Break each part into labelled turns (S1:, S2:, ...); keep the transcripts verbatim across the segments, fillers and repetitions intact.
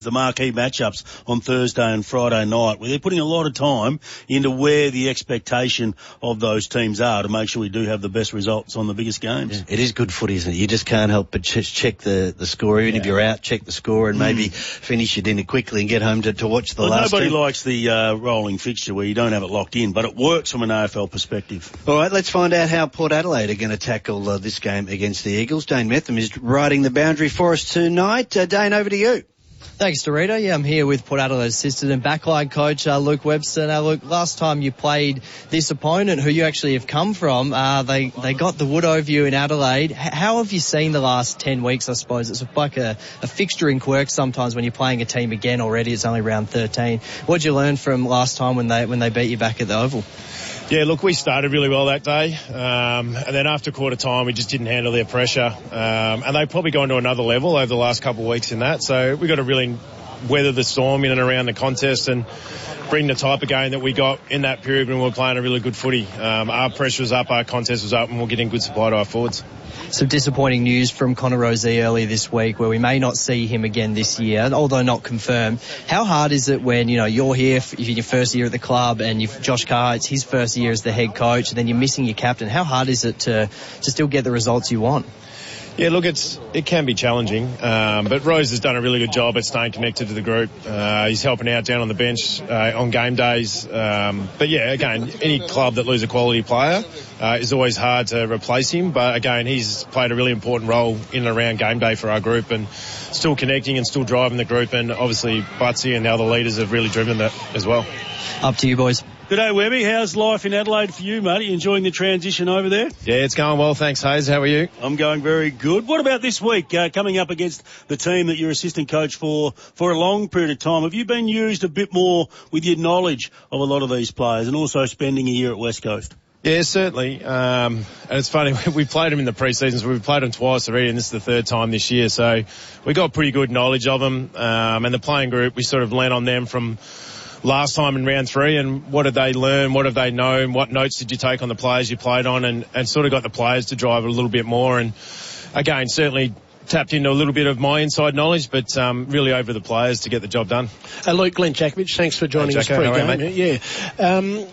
S1: the marquee matchups on Thursday and Friday night, where they're putting a lot of time into where the expectation of those teams are to make sure we do have the best results on the biggest games.
S2: Yeah, it is good footy, isn't it? You just can't help but just check the, the score. Even yeah. if you're out, check the score and mm. maybe finish your dinner quickly and get home to, to watch the
S1: well,
S2: last
S1: Nobody
S2: two.
S1: likes the uh, rolling fixture where you don't have it locked in, but it works from an A F L perspective.
S2: All right, let's find out how Port Adelaide are going to tackle uh, this game against the Eagles. Dane Metham is riding the boundary for us tonight. Uh, Dane, over to you.
S3: Thanks, Dorito. Yeah, I'm here with Port Adelaide's assistant and backline coach, uh, Luke Webster. Now, Luke, last time you played this opponent, who you actually have come from, uh, they, they got the wood over you in Adelaide. H- how have you seen the last ten weeks, I suppose? It's like a, a fixturing quirk sometimes when you're playing a team again already. It's only round thirteen. What did you learn from last time when they when they beat you back at the Oval?
S4: Yeah, look, we started really well that day, um, and then after quarter time we just didn't handle their pressure, um, and they've probably gone to another level over the last couple of weeks in that, so we've got to really weather the storm in and around the contest and bring the type of game that we got in that period when we were playing a really good footy. Um, our pressure was up, our contest was up, and we're getting good supply to our forwards.
S3: Some disappointing news from Connor Rozee earlier this week where we may not see him again this year, although not confirmed. How hard is it when, you know, you're here in your first year at the club and you've, Josh Carr, it's his first year as the head coach, and then you're missing your captain? How hard is it to, to still get the results you want?
S4: Yeah, look, it's it can be challenging, um, but Rose has done a really good job at staying connected to the group. Uh, he's helping out down on the bench uh, on game days. Um, but yeah, again, any club that loses a quality player uh, is always hard to replace him. But again, he's played a really important role in and around game day for our group, and still connecting and still driving the group. And obviously, Butsy and the other leaders have really driven that as well.
S3: Up to you, boys.
S1: G'day, Webby. How's life in Adelaide for you, mate? Are you enjoying the transition over there?
S4: Yeah, it's going well, thanks, Hayes. How are you?
S1: I'm going very good. What about this week, uh, coming up against the team that you're assistant coach for for a long period of time? Have you been used a bit more with your knowledge of a lot of these players and also spending a year at West Coast?
S4: Yeah, certainly. Um, and it's funny, we played them in the pre-seasons. We've played them twice already, and this is the third time this year. So we got pretty good knowledge of them. Um, and the playing group, we sort of lean on them from last time in round three, and what did they learn, what have they known, what notes did you take on the players you played on, and, and sort of got the players to drive it a little bit more. And again, certainly tapped into a little bit of my inside knowledge, but um, really over the players to get the job done.
S5: Uh, Luke, Glenn Jakovich, thanks for joining
S4: hey,
S5: us
S4: Jacko,
S5: pre-game. Yeah. Um,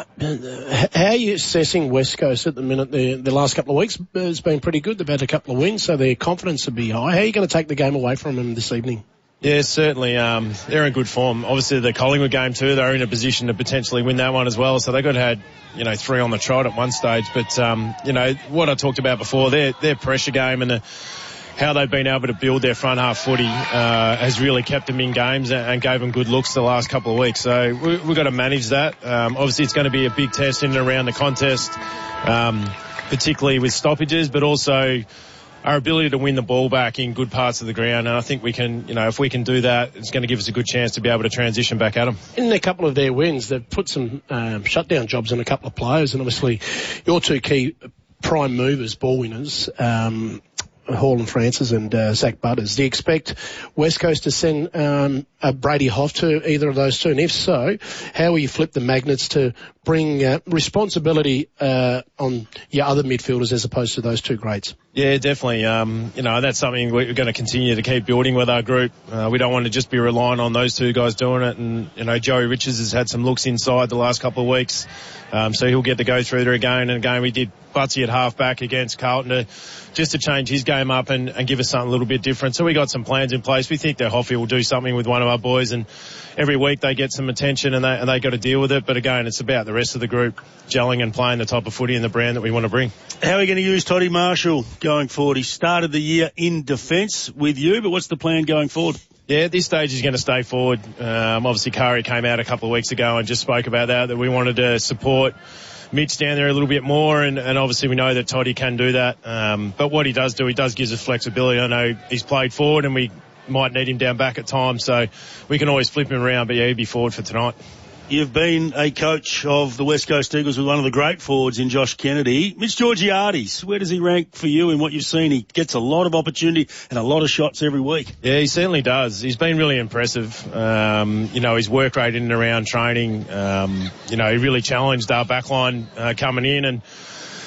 S5: how are you assessing West Coast at the minute? The, the last couple of weeks has been pretty good. They've had a couple of wins, so their confidence will be high. How are you going to take the game away from them this evening?
S4: Yeah, certainly. Um, they're in good form. Obviously, the Collingwood game too, they're in a position to potentially win that one as well. So they could have had, you know, three on the trot at one stage. But, um, you know, what I talked about before, their, their pressure game and the, how they've been able to build their front half footy uh, has really kept them in games and, and gave them good looks the last couple of weeks. So we, we've got to manage that. Um, obviously, it's going to be a big test in and around the contest, um, particularly with stoppages, but also our ability to win the ball back in good parts of the ground. And I think we can, you know, if we can do that, it's going to give us a good chance to be able to transition back at them.
S5: In a couple of their wins, they've put some um, shutdown jobs on a couple of players, and obviously your two key prime movers, ball winners, um, Hall and Francis and uh, Zach Butters. Do you expect West Coast to send um, a Brady Hoff to either of those two? And if so, how will you flip the magnets to bring uh, responsibility uh, on your other midfielders as opposed to those two greats?
S4: Yeah, definitely. Um, you know, that's something we're going to continue to keep building with our group. Uh, we don't want to just be relying on those two guys doing it. And, you know, Joey Richards has had some looks inside the last couple of weeks. Um, so he'll get to go through there again and again. We did Butsy at half back against Carlton to, just to change his game up and, and give us something a little bit different. So we got some plans in place. We think that Hoffy will do something with one of our boys, and every week they get some attention and they, and they got to deal with it. But again, it's about the rest of the group gelling and playing the type of footy and the brand that we want to bring.
S1: How are we going to use Toddy Marshall going forward? He started the year in defence with you, but what's the plan going forward?
S4: Yeah, at this stage he's going to stay forward. Um, obviously Kari came out a couple of weeks ago and just spoke about that, that we wanted to support Mitch down there a little bit more, and, and obviously we know that Toddy can do that. Um, but what he does do, he does gives us flexibility. I know he's played forward and we might need him down back at times, so we can always flip him around, but yeah, he'd be forward for tonight.
S1: You've been a coach of the West Coast Eagles with one of the great forwards in Josh Kennedy. Mitch Georgiades, where does he rank for you in what you've seen? He gets a lot of opportunity and a lot of shots every week.
S4: Yeah, he certainly does. He's been really impressive. Um, you know, his work rate in and around training, um, you know, he really challenged our backline uh, coming in, and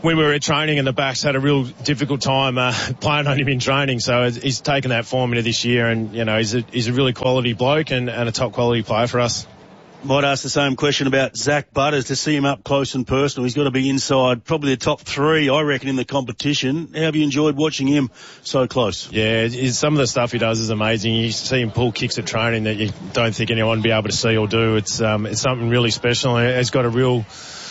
S4: when we were at training, and the backs had a real difficult time uh, playing on him in training. So he's taken that form into this year, and you know he's a, he's a really quality bloke and, and a top quality player for us.
S1: Might ask the same question about Zach Butters, to see him up close and personal. He's got to be inside probably the top three, I reckon, in the competition. How have you enjoyed watching him so close?
S4: Yeah, some of the stuff he does is amazing. You see him pull kicks at training that you don't think anyone would be able to see or do. It's um, it's something really special. He's got a real...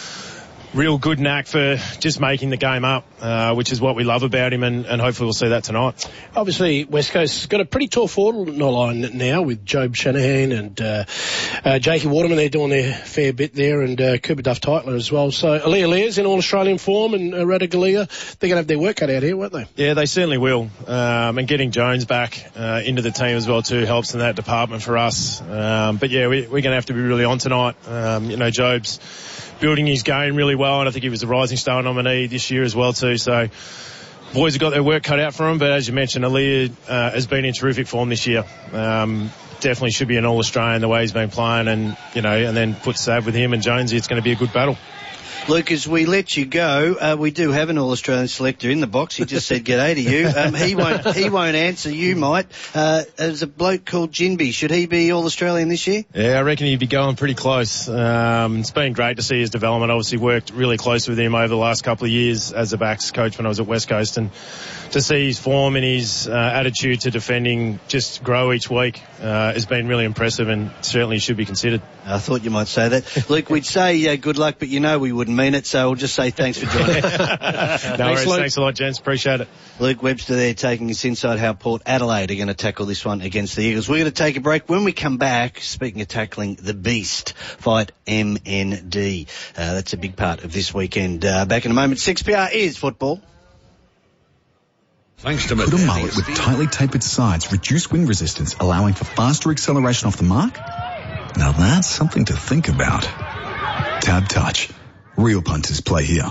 S4: real good knack for just making the game up, uh, which is what we love about him, and, and hopefully we'll see that tonight.
S5: Obviously, West Coast has got a pretty tall forward line now with Job Shanahan and uh, uh, Jakey Waterman. They're doing their fair bit there, and uh, Cooper Duff-Titler as well. So Alea Lear's in All-Australian form, and uh, Radaglia, they're going to have their work cut out here, won't they?
S4: Yeah, they certainly will. Um, and getting Jones back uh, into the team as well too helps in that department for us. Um, but yeah, we, we're going to have to be really on tonight. Um, you know, Job's building his game really well, and I think he was a Rising Star nominee this year as well too. So boys have got their work cut out for him, but as you mentioned, Alea uh, has been in terrific form this year. Um, definitely should be an All-Australian the way he's been playing, and you know, and then put Sav with him and Jonesy, it's going to be a good battle.
S2: Luke, as we let you go, uh, we do have an All-Australian selector in the box. He just said g'day to you. Um, he won't he won't answer, you might. Uh, there's a bloke called Jinby. Should he be All-Australian this year?
S4: Yeah, I reckon he'd be going pretty close. Um, it's been great to see his development. Obviously worked really close with him over the last couple of years as a backs coach when I was at West Coast, and to see his form and his uh, attitude to defending just grow each week uh, has been really impressive, and certainly should be considered.
S2: I thought you might say that. Luke, we'd say uh, good luck, but you know we wouldn't mean it, so we'll just say thanks for joining us.
S4: No
S5: thanks,
S4: worries.
S5: Luke.
S4: Thanks a lot, gents. Appreciate it.
S2: Luke Webster there taking us inside how Port Adelaide are going to tackle this one against the Eagles. We're going to take a break. When we come back, speaking of tackling the beast, fight M N D. Uh, that's a big part of this weekend. Uh, back in a moment. six P R is football.
S6: Thanks to Could a mullet with tightly tapered sides reduce wind resistance, allowing for faster acceleration off the mark? Now that's something to think about. Tab Touch. Real punters play here.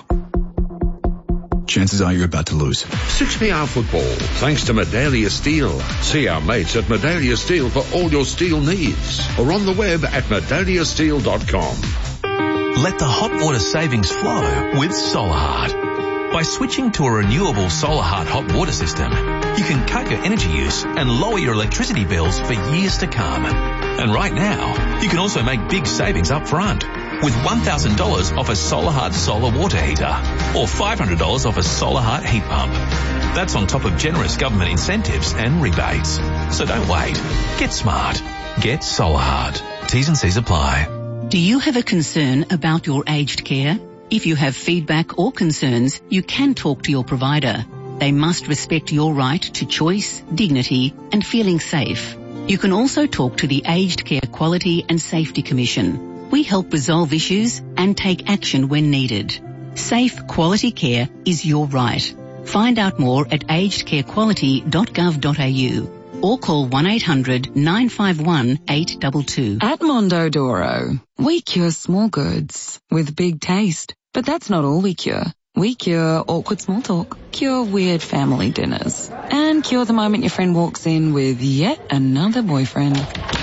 S6: Chances are you're about to lose.
S7: six P R football, thanks to Medallia Steel. See our mates at Medallia Steel for all your steel needs. Or on the web at medallia steel dot com.
S8: Let the hot water savings flow with SolarHeart. By switching to a renewable SolarHeart hot water system, you can cut your energy use and lower your electricity bills for years to come. And right now, you can also make big savings up front with one thousand dollars off a SolarHeart solar water heater or five hundred dollars off a SolarHeart heat pump. That's on top of generous government incentives and rebates. So don't wait. Get smart. Get SolarHeart. T's and C's apply.
S9: Do you have a concern about your aged care? If you have feedback or concerns, you can talk to your provider. They must respect your right to choice, dignity, and feeling safe. You can also talk to the Aged Care Quality and Safety Commission. We help resolve issues and take action when needed. Safe, quality care is your right. Find out more at aged care quality dot gov dot a u or call one eight hundred nine five one eight two two.
S10: At Mondodoro, we cure small goods with big taste. But that's not all we cure. We cure awkward small talk, cure weird family dinners, and cure the moment your friend walks in with yet another boyfriend.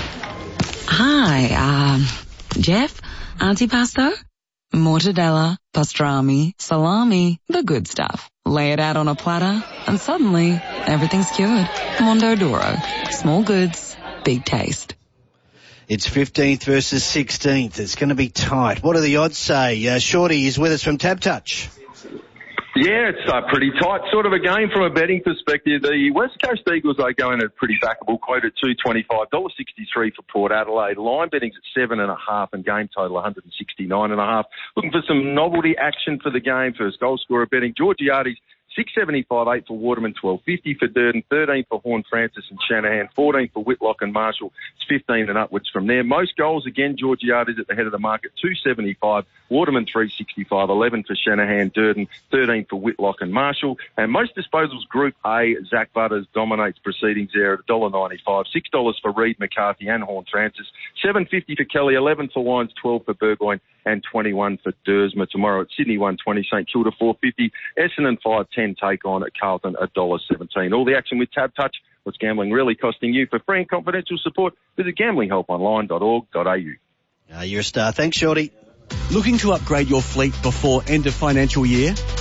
S10: Hi, um, Jeff, antipasto, mortadella, pastrami, salami, the good stuff. Lay it out on a platter, and suddenly everything's cured. Mondodoro, small goods, big taste.
S2: It's fifteenth versus sixteenth. It's going to be tight. What do the odds say? Uh, Shorty is with us from Tab Touch.
S11: Yeah, it's uh, pretty tight sort of a game from a betting perspective. The West Coast Eagles are going at a pretty backable quote at two twenty-five, one dollar sixty-three for Port Adelaide. Line betting's at seven and a half and game total one hundred sixty-nine and a half. Looking for some novelty action for the game. First goal scorer betting Georgiades six seventy-five, eight for Waterman, twelve fifty for Durden, thirteen for Horn Francis and Shanahan, fourteen for Whitlock and Marshall. It's fifteen and upwards from there. Most goals, again, Georgiades at the head of the market, two seventy-five, Waterman three sixty-five, eleven for Shanahan, Durden, thirteen for Whitlock and Marshall. And most disposals, Group A, Zach Butters dominates proceedings there at one dollar ninety-five, six dollars for Reed, McCarthy and Horn Francis, seven fifty for Kelly, eleven for Wines, twelve for Burgoyne and twenty-one for Dersma. Tomorrow at Sydney one twenty, St Kilda four fifty, Essendon five ten take on at Carlton one dollar seventeen. All the action with Tab Touch. What's gambling really costing you? For free and confidential support, visit gambling help online dot org dot a u.
S2: Uh, you're a star. Thanks, Shorty.
S12: Looking to upgrade your fleet before end of financial year?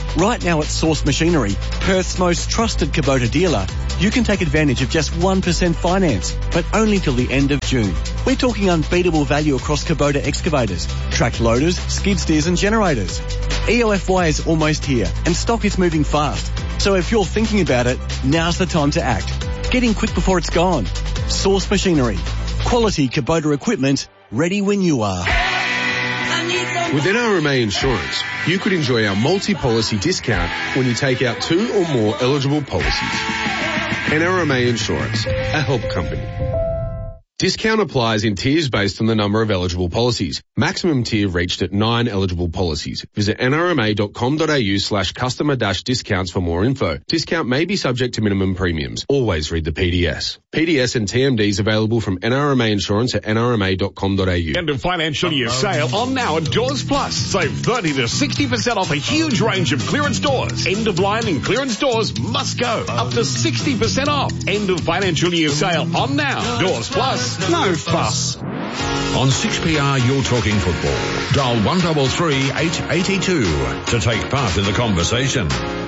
S12: Right now at Source Machinery, Perth's most trusted Kubota dealer, you can take advantage of just one percent finance, but only till the end of June. We're talking unbeatable value across Kubota excavators, tracked loaders, skid steers and generators. E L F Y is almost here and stock is moving fast. So if you're thinking about it, now's the time to act. Get in quick before it's gone. Source Machinery. Quality Kubota equipment, ready when you are.
S13: With N R M A Insurance, you could enjoy our multi-policy discount when you take out two or more eligible policies. N R M A Insurance, a help company. Discount applies in tiers based on the number of eligible policies. Maximum tier reached at nine eligible policies. Visit nrma.com.au slash customer dash discounts for more info. Discount may be subject to minimum premiums. Always read the P D S. P D S and T M Ds available from N R M A Insurance at n r m a dot com dot a u.
S14: End of financial year sale on now at Doors Plus. Save thirty to sixty percent off a huge range of clearance doors. End of line and clearance doors must go. Up to sixty percent off. End of financial year sale on now. Doors Plus. No fuss.
S7: On six P R, you're talking football. Dial one three three, eight eight two to take part in the conversation.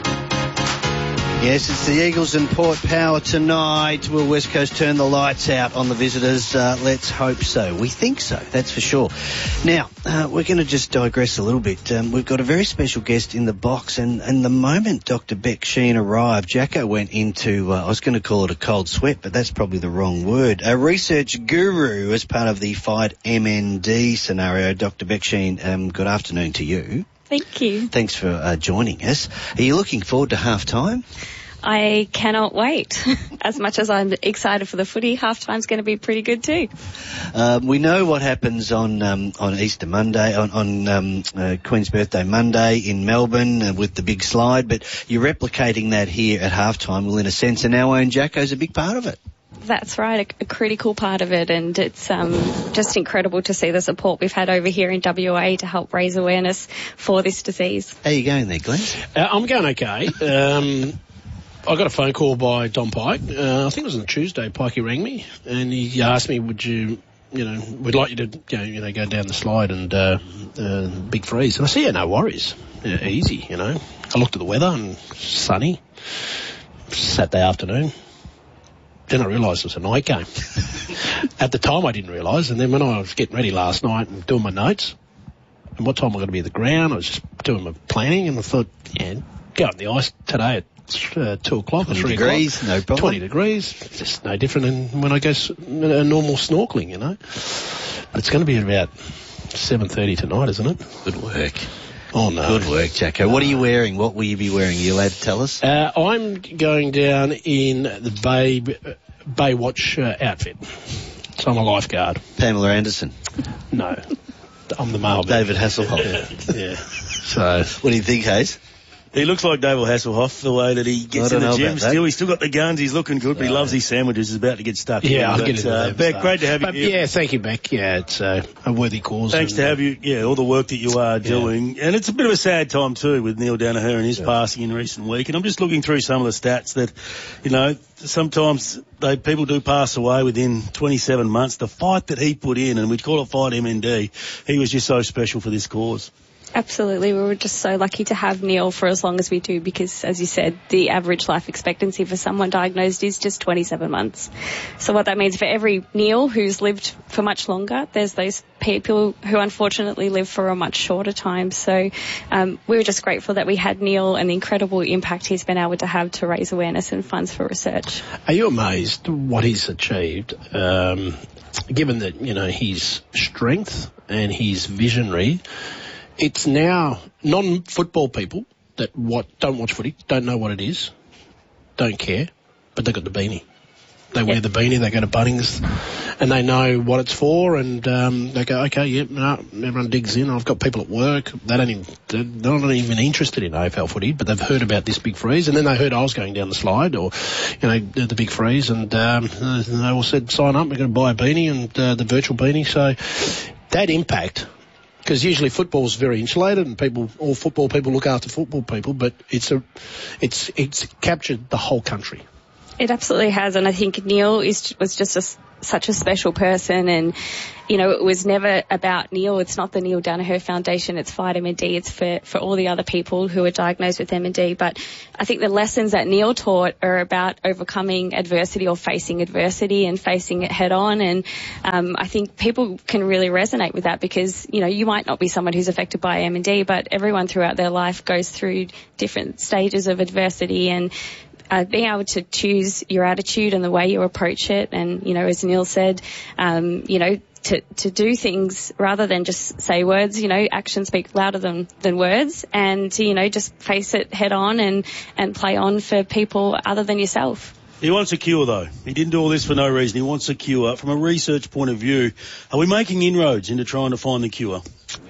S2: Yes, it's the Eagles and Port Power tonight. Will West Coast turn the lights out on the visitors? Uh, let's hope so. We think so, that's for sure. Now, uh, we're going to just digress a little bit. Um, we've got a very special guest in the box, and, and the moment Doctor Beck Sheen arrived, Jacko went into, uh, I was going to call it a cold sweat, but that's probably the wrong word, a research guru as part of the Fight M N D scenario. Doctor Beck Sheen, um, good afternoon to you.
S15: Thank you.
S2: Thanks for uh, joining us. Are you looking forward to half-time?
S15: I cannot wait. As much as I'm excited for the footy, half-time's going to be pretty good too.
S2: Um, we know what happens on um, on Easter Monday, on, on um, uh, Queen's Birthday Monday in Melbourne uh, with the big slide, but you're replicating that here at half-time, well, in a sense, and our own Jacko's a big part of it.
S15: That's right, a, a critical part of it, and it's um, just incredible to see the support we've had over here in W A to help raise awareness for this disease.
S2: How are you going there, Glenn?
S5: Uh, I'm going okay. Um, I got a phone call by Don Pike. Uh, I think it was on Tuesday. Pikey rang me and he asked me, "Would you, you know, we'd like you to, you know, you know go down the slide and uh, uh, big freeze." And I said, "Yeah, no worries, yeah, easy." You know, I looked at the weather and sunny, Saturday afternoon. Then I realised it was a night game. At the time, I didn't realise, and then when I was getting ready last night and doing my notes, and what time I'm going to be at the ground, I was just doing my planning, and I thought, yeah, go on the ice today at Uh, two o'clock or three
S2: degrees,
S5: o'clock.
S2: no problem.
S5: Twenty degrees, just no different than when I go s- a normal snorkeling, you know. But it's going to be about seven thirty tonight, isn't it?
S2: Good work.
S5: Oh no,
S2: good work, Jacko. What are you wearing? What will you be wearing? Are you allowed to tell us?
S5: Uh, I'm going down in the Bay Baywatch uh, outfit, so I'm a lifeguard.
S2: Pamela Anderson?
S5: No, I'm the male.
S2: David Hasselhoff.
S5: Yeah. yeah. So,
S2: what do you think, Hayes?
S1: He looks like David Hasselhoff, the way that he gets in the gym still. He's still got the guns, he's looking good, but he loves his sandwiches. He's about to get stuck.
S5: Yeah, I'll
S1: but,
S5: get it.
S1: Uh, Beck, great to have you
S5: but,
S1: here.
S5: Yeah, thank you, Beck. Yeah, it's uh, a worthy cause.
S1: Thanks
S5: and,
S1: to have you, yeah, all the work that you are doing.
S5: Yeah.
S1: And it's a bit of a sad time too with Neil Danaher and his yeah. passing in recent week. And I'm just looking through some of the stats that, you know, sometimes they, people do pass away within twenty-seven months. The fight that he put in, and we'd call it Fight M N D, he was just so special for this cause.
S15: Absolutely. We were just so lucky to have Neil for as long as we do because, as you said, the average life expectancy for someone diagnosed is just twenty-seven months. So what that means for every Neil who's lived for much longer, there's those people who unfortunately live for a much shorter time. So um, we were just grateful that we had Neil and the incredible impact he's been able to have to raise awareness and funds for research.
S5: Are you amazed what he's achieved, um, given that, you know, his strength and his visionary? It's now non-football people that what don't watch footy, don't know what it is, don't care, but they've got the beanie. They yep. wear the beanie, they go to Bunnings, and they know what it's for, and um, they go, okay, yep, no, everyone digs in. I've got people at work, they don't even, they're not even interested in A F L footy, but they've heard about this big freeze, and then they heard I was going down the slide, or, you know, the big freeze, and um, they all said, sign up, we're going to buy a beanie, and uh, the virtual beanie, so that impact. Because usually football is very insulated, and people, all football people look after football people, but it's a, it's it's captured the whole country.
S15: It absolutely has, and I think Neil is was just a, such a special person, and you know, it was never about Neil. It's not the Neil Danaher Foundation. It's Fight M N D. It's for for all the other people who are diagnosed with M N D. But I think the lessons that Neil taught are about overcoming adversity or facing adversity and facing it head on. And um, I think people can really resonate with that because you know you might not be someone who's affected by M N D, but everyone throughout their life goes through different stages of adversity and. Uh, being able to choose your attitude and the way you approach it, and you know, as Neil said, um, you know, to to do things rather than just say words. You know, actions speak louder than than words, and to, you know, just face it head on and and play on for people other than yourself.
S1: He wants a cure, though. He didn't do all this for no reason. He wants a cure. From a research point of view, are we making inroads into trying to find the cure?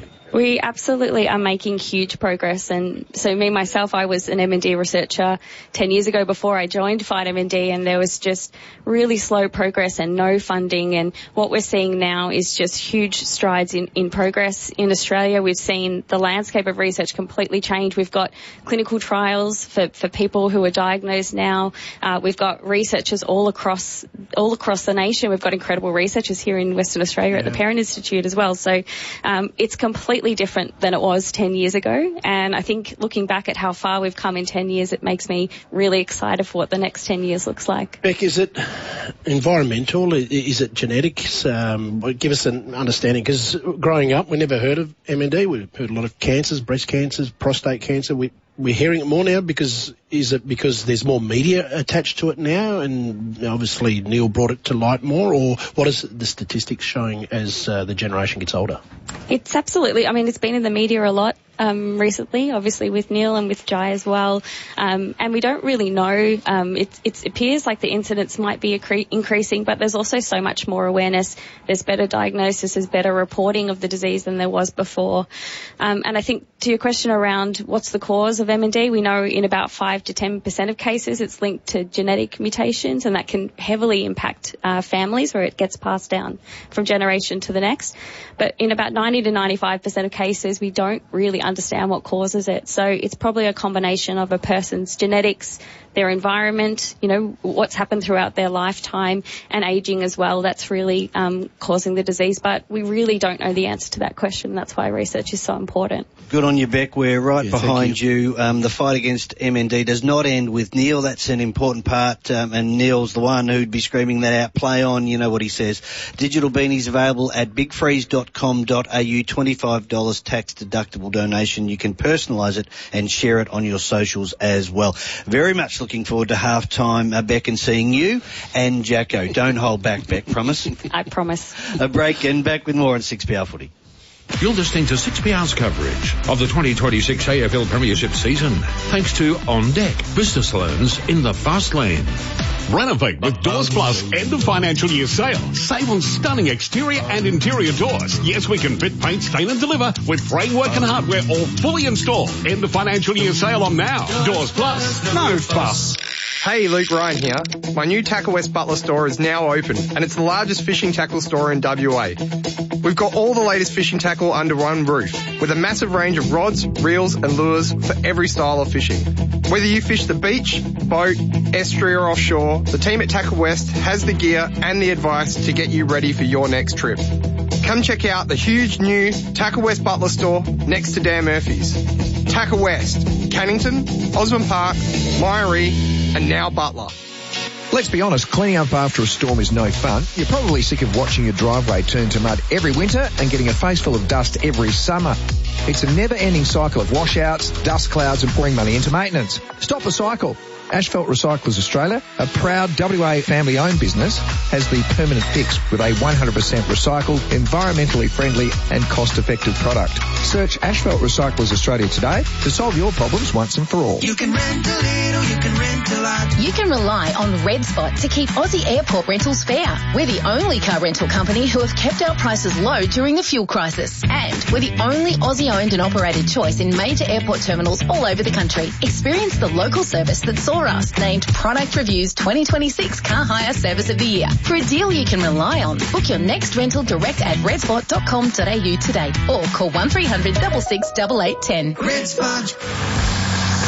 S15: We absolutely are making huge progress. And so me, myself, I was an M N D researcher ten years ago before I joined Fight M N D, and there was just really slow progress and no funding. And what we're seeing now is just huge strides in, in progress. In Australia, we've seen the landscape of research completely change. We've got clinical trials for, for people who are diagnosed now. Uh, we've got researchers all across, all across the nation. We've got incredible researchers here in Western Australia yeah. at the Parent Institute as well. So, um, it's completely different than it was ten years ago, and I think looking back at how far we've come in ten years, it makes me really excited for what the next ten years looks like.
S5: Beck, is it environmental? Is it genetics? Um, give us an understanding, because growing up we never heard of M N D. We've heard a lot of cancers, breast cancers, prostate cancer. We, we're hearing it more now. Because is it because there's more media attached to it now, and obviously Neil brought it to light more, or what is the statistics showing as uh, the generation gets older?
S15: It's absolutely, I mean, it's been in the media a lot um, recently, obviously with Neil and with Jai as well, um, and we don't really know. Um, it, it appears like the incidence might be accre- increasing, but there's also so much more awareness. There's better diagnosis, there's better reporting of the disease than there was before. Um, and I think to your question around what's the cause of M N D, we know in about five to ten percent of cases it's linked to genetic mutations, and that can heavily impact uh, families where it gets passed down from generation to the next. But in about ninety to ninety-five percent of cases, we don't really understand what causes it. So it's probably a combination of a person's genetics, their environment, you know, what's happened throughout their lifetime, and aging as well. That's really um, causing the disease. But we really don't know the answer to that question. That's why research is so important.
S2: Good on you, Beck. We're right
S5: yeah,
S2: behind
S5: you.
S2: you. Um, the fight against M N D does not end with Neil. That's an important part. Um, and Neil's the one who'd be screaming that out. Play on. You know what he says. Digital beanies available at big freeze dot com dot a u. twenty-five dollars tax deductible donation. You can personalise it and share it on your socials as well. Very much looking forward to half-time, uh, Beck, and seeing you and Jacko. Don't hold back, Beck, promise?
S15: I promise.
S2: A break and back with more on six P R Footy.
S7: You're listening to six P R's coverage of the twenty twenty-six A F L Premiership season, thanks to On Deck, business loans in the fast lane.
S14: Renovate with Doors Plus end of financial year sale. Save on stunning exterior and interior doors. Yes, we can fit, paint, stain and deliver with framework and hardware all fully installed. End of financial year sale on now. Doors Plus, no fuss.
S16: Hey, Luke Ryan here. My new Tackle West Butler store is now open, and it's the largest fishing tackle store in W A. We've got all the latest fishing tackle under one roof, with a massive range of rods, reels and lures for every style of fishing. Whether you fish the beach, boat, estuary or offshore, the team at Tackle West has the gear and the advice to get you ready for your next trip. Come check out the huge new Tackle West Butler store next to Dan Murphy's. Tackle West, Cannington, Osborne Park, Myrie, and now Butler.
S17: Let's be honest, cleaning up after a storm is no fun. You're probably sick of watching your driveway turn to mud every winter and getting a face full of dust every summer. It's a never-ending cycle of washouts, dust clouds and pouring money into maintenance. Stop the cycle. Asphalt Recyclers Australia, a proud W A family-owned business, has the permanent fix with a one hundred percent recycled, environmentally friendly and cost-effective product. Search Asphalt Recyclers Australia today to solve your problems once and for all.
S18: You can rent a little, you can rent a lot. You can rely on Red Spot to keep Aussie airport rentals fair. We're the only car rental company who have kept our prices low during the fuel crisis. And we're the only Aussie-owned and operated choice in major airport terminals all over the country. Experience the local service that saw us named Product Review's twenty twenty-six Car Hire Service of the Year. For a deal you can rely on, book your next rental direct at red spot dot com dot a u today or call one three hundred, six six, eight eight one zero. Red Spot.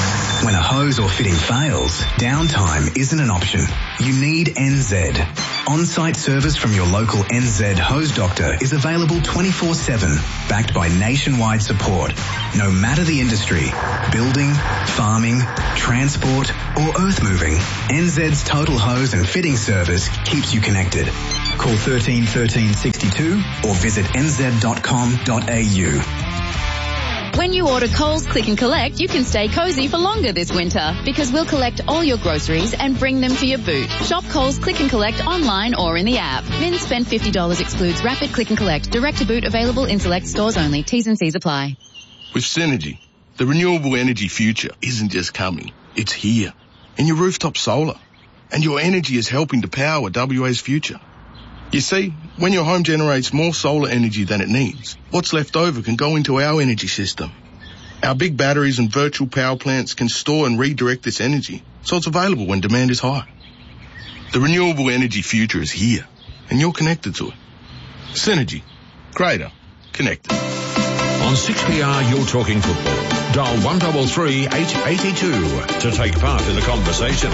S6: When a hose or fitting fails, downtime isn't an option. You need N Z. On-site service from your local N Z hose doctor is available twenty-four seven, backed by nationwide support. No matter the industry, building, farming, transport or earth moving, N Z's total hose and fitting service keeps you connected. Call thirteen thirteen sixty-two or visit n z dot com dot a u.
S19: When you order Coles Click and Collect, you can stay cozy for longer this winter because we'll collect all your groceries and bring them to your boot. Shop Coles Click and Collect online or in the app. Min spend fifty dollars excludes Rapid Click and Collect. Direct to boot available in select stores only. T's and C's apply.
S20: With Synergy, the renewable energy future isn't just coming, it's here. In your rooftop solar. And your energy is helping to power W A's future. You see, when your home generates more solar energy than it needs, what's left over can go into our energy system. Our big batteries and virtual power plants can store and redirect this energy, so it's available when demand is high. The renewable energy future is here, and you're connected to it. Synergy. Greater. Connected.
S7: On six P R, you're talking football. Dial one three three eight eight two to take part in the conversation.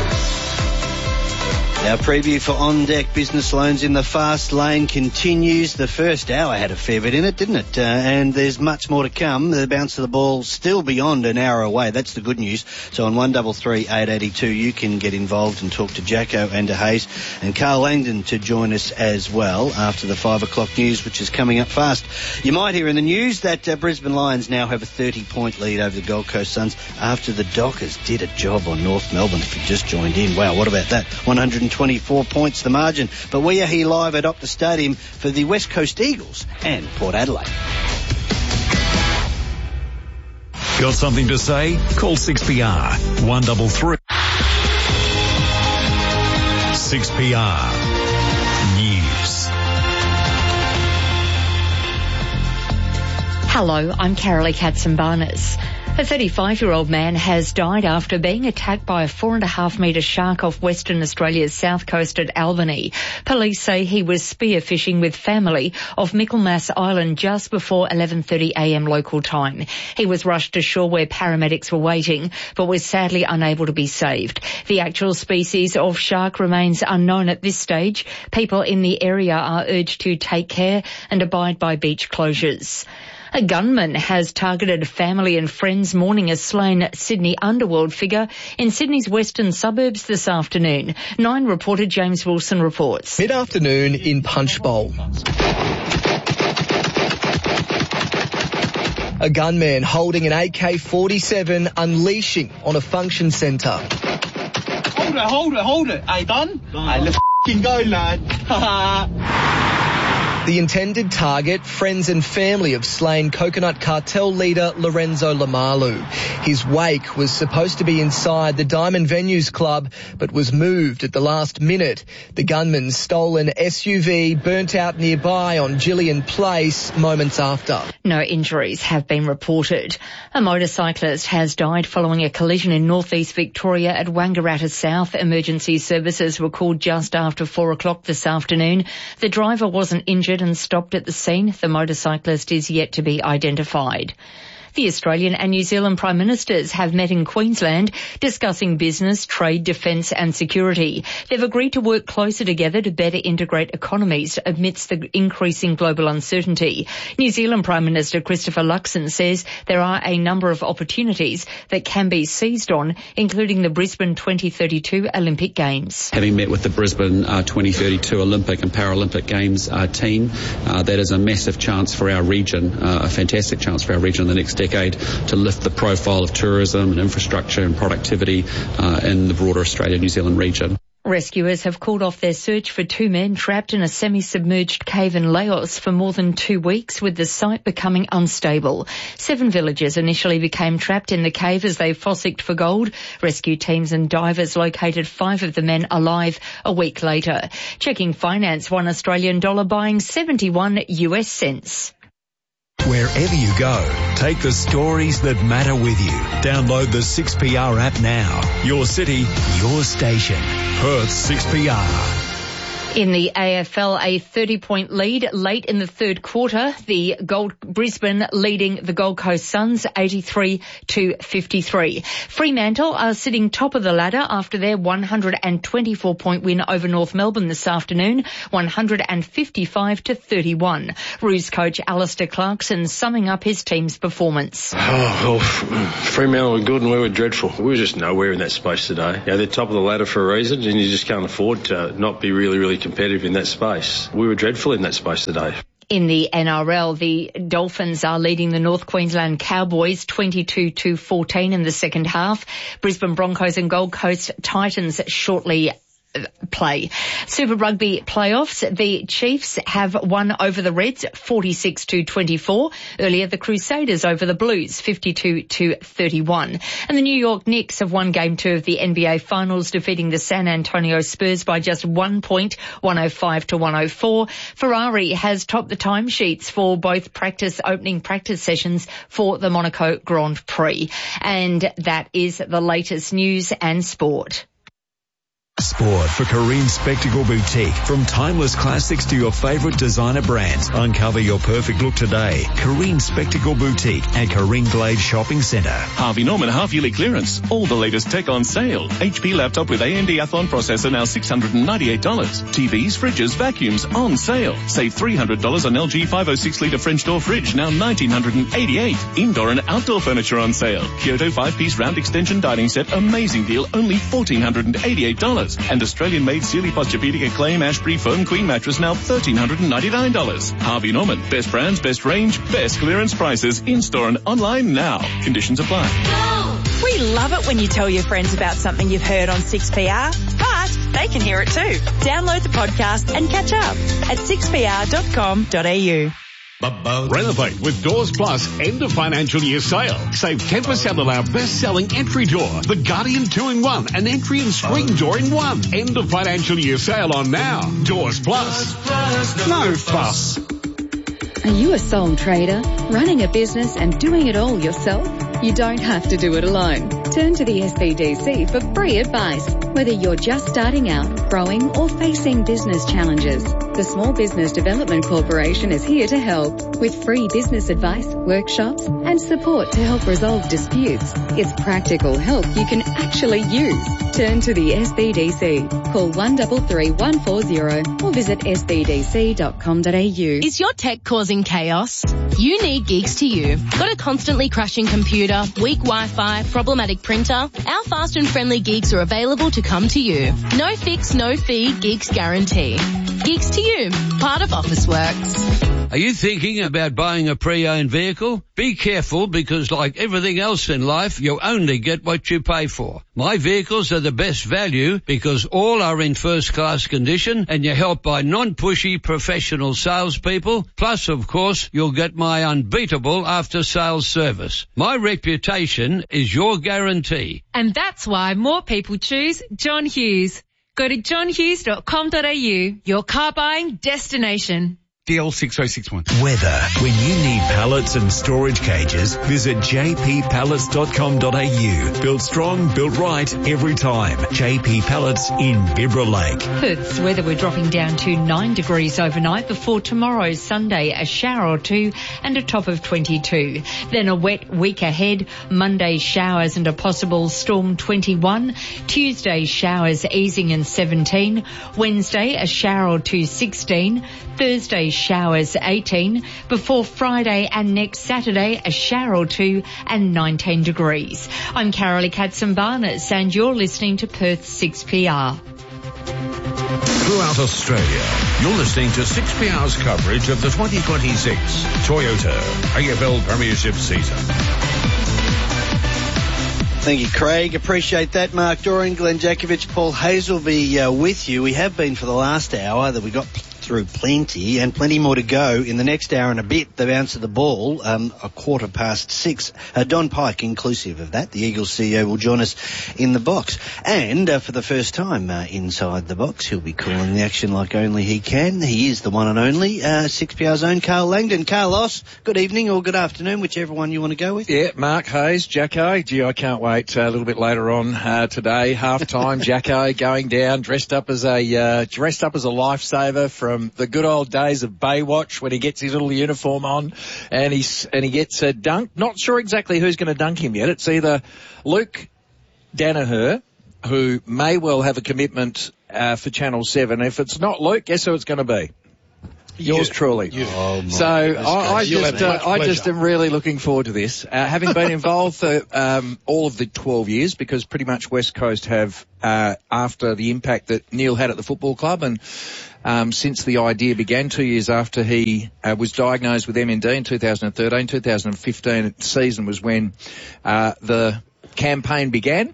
S2: Our preview for On Deck Business Loans in the Fast Lane continues. The first hour had a fair bit in it, didn't it? Uh, and there's much more to come. The bounce of the ball still beyond an hour away. That's the good news. So on one three three eight eight two, you can get involved and talk to Jacko and to Hayes and Carl Langdon to join us as well after the five o'clock news, which is coming up fast. You might hear in the news that uh, Brisbane Lions now have a thirty-point lead over the Gold Coast Suns after the Dockers did a job on North Melbourne. If you just joined in, wow, what about that? one hundred twenty-four points the margin. But we are here live at Optus Stadium for the West Coast Eagles and Port Adelaide.
S21: Got something to say? Call six P R one three three. six P R News.
S22: Hello, I'm Carolee Katzenbarnes. A thirty-five-year-old man has died after being attacked by a four and a half metre shark off Western Australia's south coast at Albany. Police say he was spearfishing with family off Michaelmas Island just before eleven thirty a m local time. He was rushed to shore where paramedics were waiting, but was sadly unable to be saved. The actual species of shark remains unknown at this stage. People in the area are urged to take care and abide by beach closures. A gunman has targeted a family and friends mourning a slain Sydney underworld figure in Sydney's western suburbs this afternoon. Nine reporter James Wilson reports.
S23: Mid-afternoon in Punchbowl. A gunman holding an A K forty-seven unleashing on a function centre.
S24: Hold it, hold it, hold it. Hey, done? Hey, let's f***ing go, lad.
S23: The intended target, friends and family of slain Coconut Cartel leader Lorenzo Lamalu. His wake was supposed to be inside the Diamond Venues Club, but was moved at the last minute. The gunman stole an S U V burnt out nearby on Gillian Place moments after.
S22: No injuries have been reported. A motorcyclist has died following a collision in northeast Victoria at Wangaratta South. Emergency services were called just after four o'clock this afternoon. The driver wasn't injured and stopped at the scene. The motorcyclist is yet to be identified. The Australian and New Zealand Prime Ministers have met in Queensland discussing business, trade, defence and security. They've agreed to work closer together to better integrate economies amidst the increasing global uncertainty. New Zealand Prime Minister Christopher Luxon says there are a number of opportunities that can be seized on, including the Brisbane twenty thirty-two Olympic Games.
S25: Having met with the Brisbane uh, twenty thirty-two Olympic and Paralympic Games uh, team, uh, that is a massive chance for our region, uh, a fantastic chance for our region in the next decade. decade to lift the profile of tourism and infrastructure and productivity uh, in the broader Australia-New Zealand region.
S22: Rescuers have called off their search for two men trapped in a semi-submerged cave in Laos for more than two weeks, with the site becoming unstable. Seven villagers initially became trapped in the cave as they fossicked for gold. Rescue teams and divers located five of the men alive a week later. Checking finance, one Australian dollar buying seventy-one U S cents.
S21: Wherever you go, take the stories that matter with you. Download the six P R app now. Your city, your station. Perth six P R.
S22: In the A F L, a thirty-point lead late in the third quarter. The Gold Brisbane leading the Gold Coast Suns eighty-three to fifty-three. Fremantle are sitting top of the ladder after their one hundred twenty-four point win over North Melbourne this afternoon, one hundred fifty-five to thirty-one. Roos coach Alistair Clarkson summing up his team's performance.
S3: Oh, well, Fremantle were good and we were dreadful. We were just nowhere in that space today. Yeah, they're top of the ladder for a reason, and you just can't afford to not be really, really competitive in that space. We were dreadful in that space today.
S22: In the N R L, the Dolphins are leading the North Queensland Cowboys twenty-two to fourteen in the second half. Brisbane Broncos and Gold Coast Titans shortly play. Super Rugby playoffs, the Chiefs have won over the Reds forty-six to twenty-four. Earlier, the Crusaders over the Blues fifty-two to thirty-one. And the New York Knicks have won game two of the N B A Finals, defeating the San Antonio Spurs by just one point, one oh five to one oh four. Ferrari has topped the timesheets for both practice opening practice sessions for the Monaco Grand Prix. And that is the latest news and sport.
S21: Sport for Kareem Spectacle Boutique. From timeless classics to your favourite designer brands. Uncover your perfect look today. Kareem Spectacle Boutique at Kareem Glade Shopping Centre.
S4: Harvey Norman half-yearly clearance. All the latest tech on sale. H P laptop with A M D Athlon processor now six hundred ninety-eight dollars. T Vs, fridges, vacuums on sale. Save three hundred dollars on L G five oh six litre French door fridge, now one thousand nine hundred eighty-eight dollars. Indoor and outdoor furniture on sale. Kyoto five-piece round extension dining set, amazing deal, only one thousand four hundred eighty-eight dollars. And Australian-made Sealy Posturepedic Acclaim Ashbury Foam Queen mattress, now one thousand three hundred ninety-nine dollars. Harvey Norman, best brands, best range, best clearance prices, in-store and online now. Conditions apply.
S8: We love it when you tell your friends about something you've heard on six P R, but they can hear it too. Download the podcast and catch up at six p r dot com dot a u.
S14: Renovate with Doors Plus end of financial year sale. Save ten percent on our best-selling entry door, the Guardian two in one, an entry and screen door in one. End of financial year sale on now. Doors Plus. No fuss.
S9: Are you a sole trader, running a business and doing it all yourself? You don't have to do it alone. Turn to the S B D C for free advice, whether you're just starting out, growing or facing business challenges. The Small Business Development Corporation is here to help with free business advice, workshops and support to help resolve disputes. It's practical help you can actually use. Turn to the S B D C. Call one three three, one four zero or visit s b d c dot com dot a u.
S10: Is your tech causing chaos? You need Geeks to You. Got a constantly crashing computer, weak Wi-Fi, problematic printer? Our fast and friendly Geeks are available to come to you. No fix, no fee, Geeks guarantee. Geeks to You, part of Officeworks.
S26: Are you thinking about buying a pre-owned vehicle? Be careful, because like everything else in life, you only get what you pay for. My vehicles are the best value because all are in first-class condition and you're helped by non-pushy professional salespeople. Plus, of course, you'll get my unbeatable after-sales service. My reputation is your guarantee.
S27: And that's why more people choose John Hughes. Go to john hughes dot com dot a u, your car buying destination.
S28: D L six oh six one.
S21: Weather. When you need pallets and storage cages, visit j p pallets dot com dot a u. Built strong, built right, every time. J P Pallets in Bibra Lake.
S22: Perth's weather, we're dropping down to nine degrees overnight before tomorrow, Sunday, a shower or two and a top of twenty-two. Then a wet week ahead. Monday, showers and a possible storm, twenty-one. Tuesday, showers easing and seventeen. Wednesday, a shower or two, sixteen. Thursday, showers eighteen. Before Friday and next Saturday, a shower or two and nineteen degrees. I'm Carolee Katzenbarnes and you're listening to Perth six P R.
S7: Throughout Australia, you're listening to six P R's coverage of the twenty twenty-six Toyota A F L Premiership season.
S2: Thank you, Craig. Appreciate that. Mark Dorian, Glenn Jakovich, Paul Hazel be uh, with you. We have been for the last hour that we got through plenty, and plenty more to go in the next hour and a bit. The bounce of the ball, um, a quarter past six. Uh, Don Pike, inclusive of that, the Eagles C E O, will join us in the box. And uh, for the first time uh, inside the box, he'll be calling the action like only he can. He is the one and only uh, six P R's own Carl Langdon. Carlos, good evening or good afternoon, whichever one you want to go with.
S17: Yeah, Mark Hayes, Jacko. Gee, I can't wait uh, a little bit later on uh, today. Half time, Jacko going down, dressed up as a uh, dressed up as a lifesaver from the good old days of Baywatch when he gets his little uniform on and he's and he gets a dunk. Not sure exactly who's going to dunk him yet. It's either Luke Danaher, who may well have a commitment uh, for Channel seven. If it's not Luke, guess who it's going to be? Yours
S1: you,
S17: truly.
S1: You.
S17: Oh so I, I just, uh, I just am really looking forward to this. Uh, having been involved for um, all of the twelve years, because pretty much West Coast have, uh, after the impact that Neil had at the football club, and um, since the idea began two years after he uh, was diagnosed with M N D in two thousand thirteen, two thousand fifteen season was when uh, the campaign began.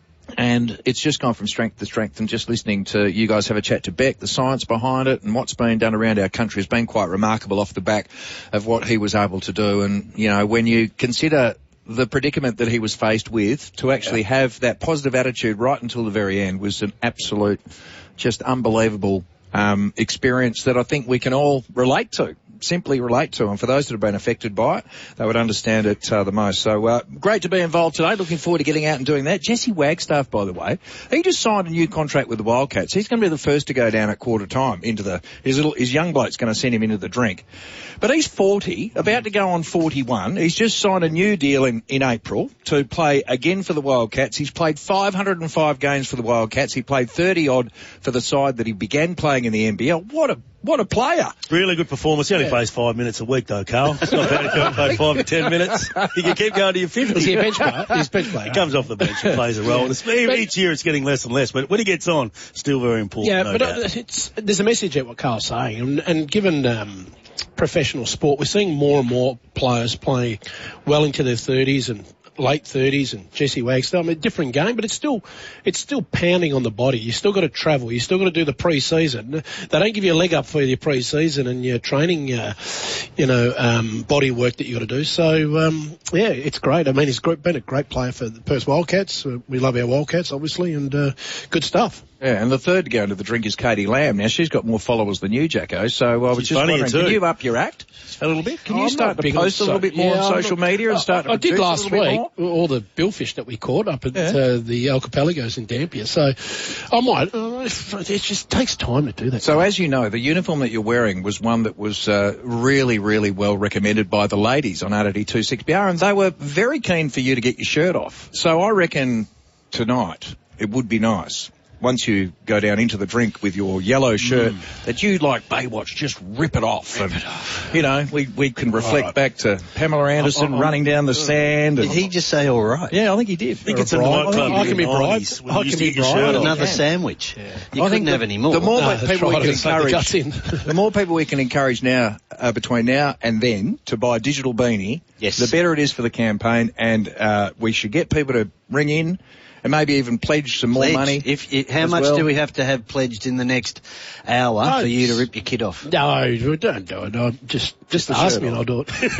S17: And it's just gone from strength to strength, and just listening to you guys have a chat to Beck, the science behind it and what's been done around our country has been quite remarkable off the back of what he was able to do. And, you know, when you consider the predicament that he was faced with, to actually yeah. have that positive attitude right until the very end was an absolute, just unbelievable um, experience that I think we can all relate to. Simply relate to, and for those that have been affected by it, they would understand it uh, the most. So uh, great to be involved today. Looking forward to getting out and doing that. Jesse Wagstaff, by the way, he just signed a new contract with the Wildcats. He's going to be the first to go down at quarter time into the his little his young bloke's going to send him into the drink. But he's forty, about to go on forty-one. He's just signed a new deal in, in April to play again for the Wildcats. He's played five hundred five games for the Wildcats. He played thirty odd for the side that he began playing in the N B L. What a What a player.
S1: Really good performance. He only yeah. plays five minutes a week, though, Carl. It's not bad if you only play five to ten minutes. You can keep going to your fifty.
S5: Is he a bench player? He's a bench player.
S1: He comes off the bench and plays a role. Yeah. But each year it's getting less and less, but when he gets on, still very important.
S5: Yeah,
S1: no
S5: but
S1: doubt.
S5: It's, there's a message at what Carl's saying, and, and given um, professional sport, we're seeing more and more players play well into their thirties and late thirties, and Jesse Wagstaff. I mean, different game, but it's still, it's still pounding on the body. You still got to travel. You still got to do the pre-season. They don't give you a leg up for your pre-season and your training, uh, you know, um, body work that you got to do. So, um, yeah, it's great. I mean, he's been a great player for the Perth Wildcats. Uh, we love our Wildcats, obviously, and uh, good stuff.
S17: Yeah, and the third to go into the drink is Katie Lamb. Now, she's got more followers than you, Jacko, so I was
S1: She's
S17: just wondering,
S1: too.
S17: can you up your act a little bit? Can
S5: oh,
S17: you
S5: I'm
S17: start to post a little bit more
S5: yeah,
S17: on social
S5: not,
S17: media and start
S5: I,
S17: to
S5: I did last
S17: a
S5: week,
S17: bit
S5: all the billfish that we caught up at
S17: yeah.
S5: uh, the Archipelagos in Dampier, so I might, uh, it just takes time to do that.
S17: So as you know, the uniform that you're wearing was one that was uh, really, really well recommended by the ladies on R T two six B R, and they were very keen for you to get your shirt off. So I reckon tonight it would be nice, once you go down into the drink with your yellow shirt, mm. that you, like Baywatch, just rip it off.
S1: Rip
S17: and,
S1: it off.
S17: You know, we, we can reflect right. back to Pamela Anderson I'm, I'm, running down the uh, sand.
S2: Did
S17: and,
S2: he just say all right?
S17: Yeah, I think he did.
S1: I think it's in the nightclub.
S5: I can be bribed. I can be bribed.
S2: Another sandwich. Yeah. You
S17: I
S2: couldn't
S17: think
S2: have
S17: the,
S2: any more.
S17: The more
S5: no,
S17: people
S5: right.
S17: we can encourage, the, the more people we can encourage now, uh, between now and then, to buy a digital beanie,
S2: yes.
S17: the better it is for the campaign, and uh, we should get people to ring in and maybe even pledge some
S2: pledge.
S17: more money.
S2: If, if How much
S17: well.
S2: do we have to have pledged in the next hour
S5: no,
S2: for you to rip your kid off?
S5: No, don't do it. No, just just ask me and I'll do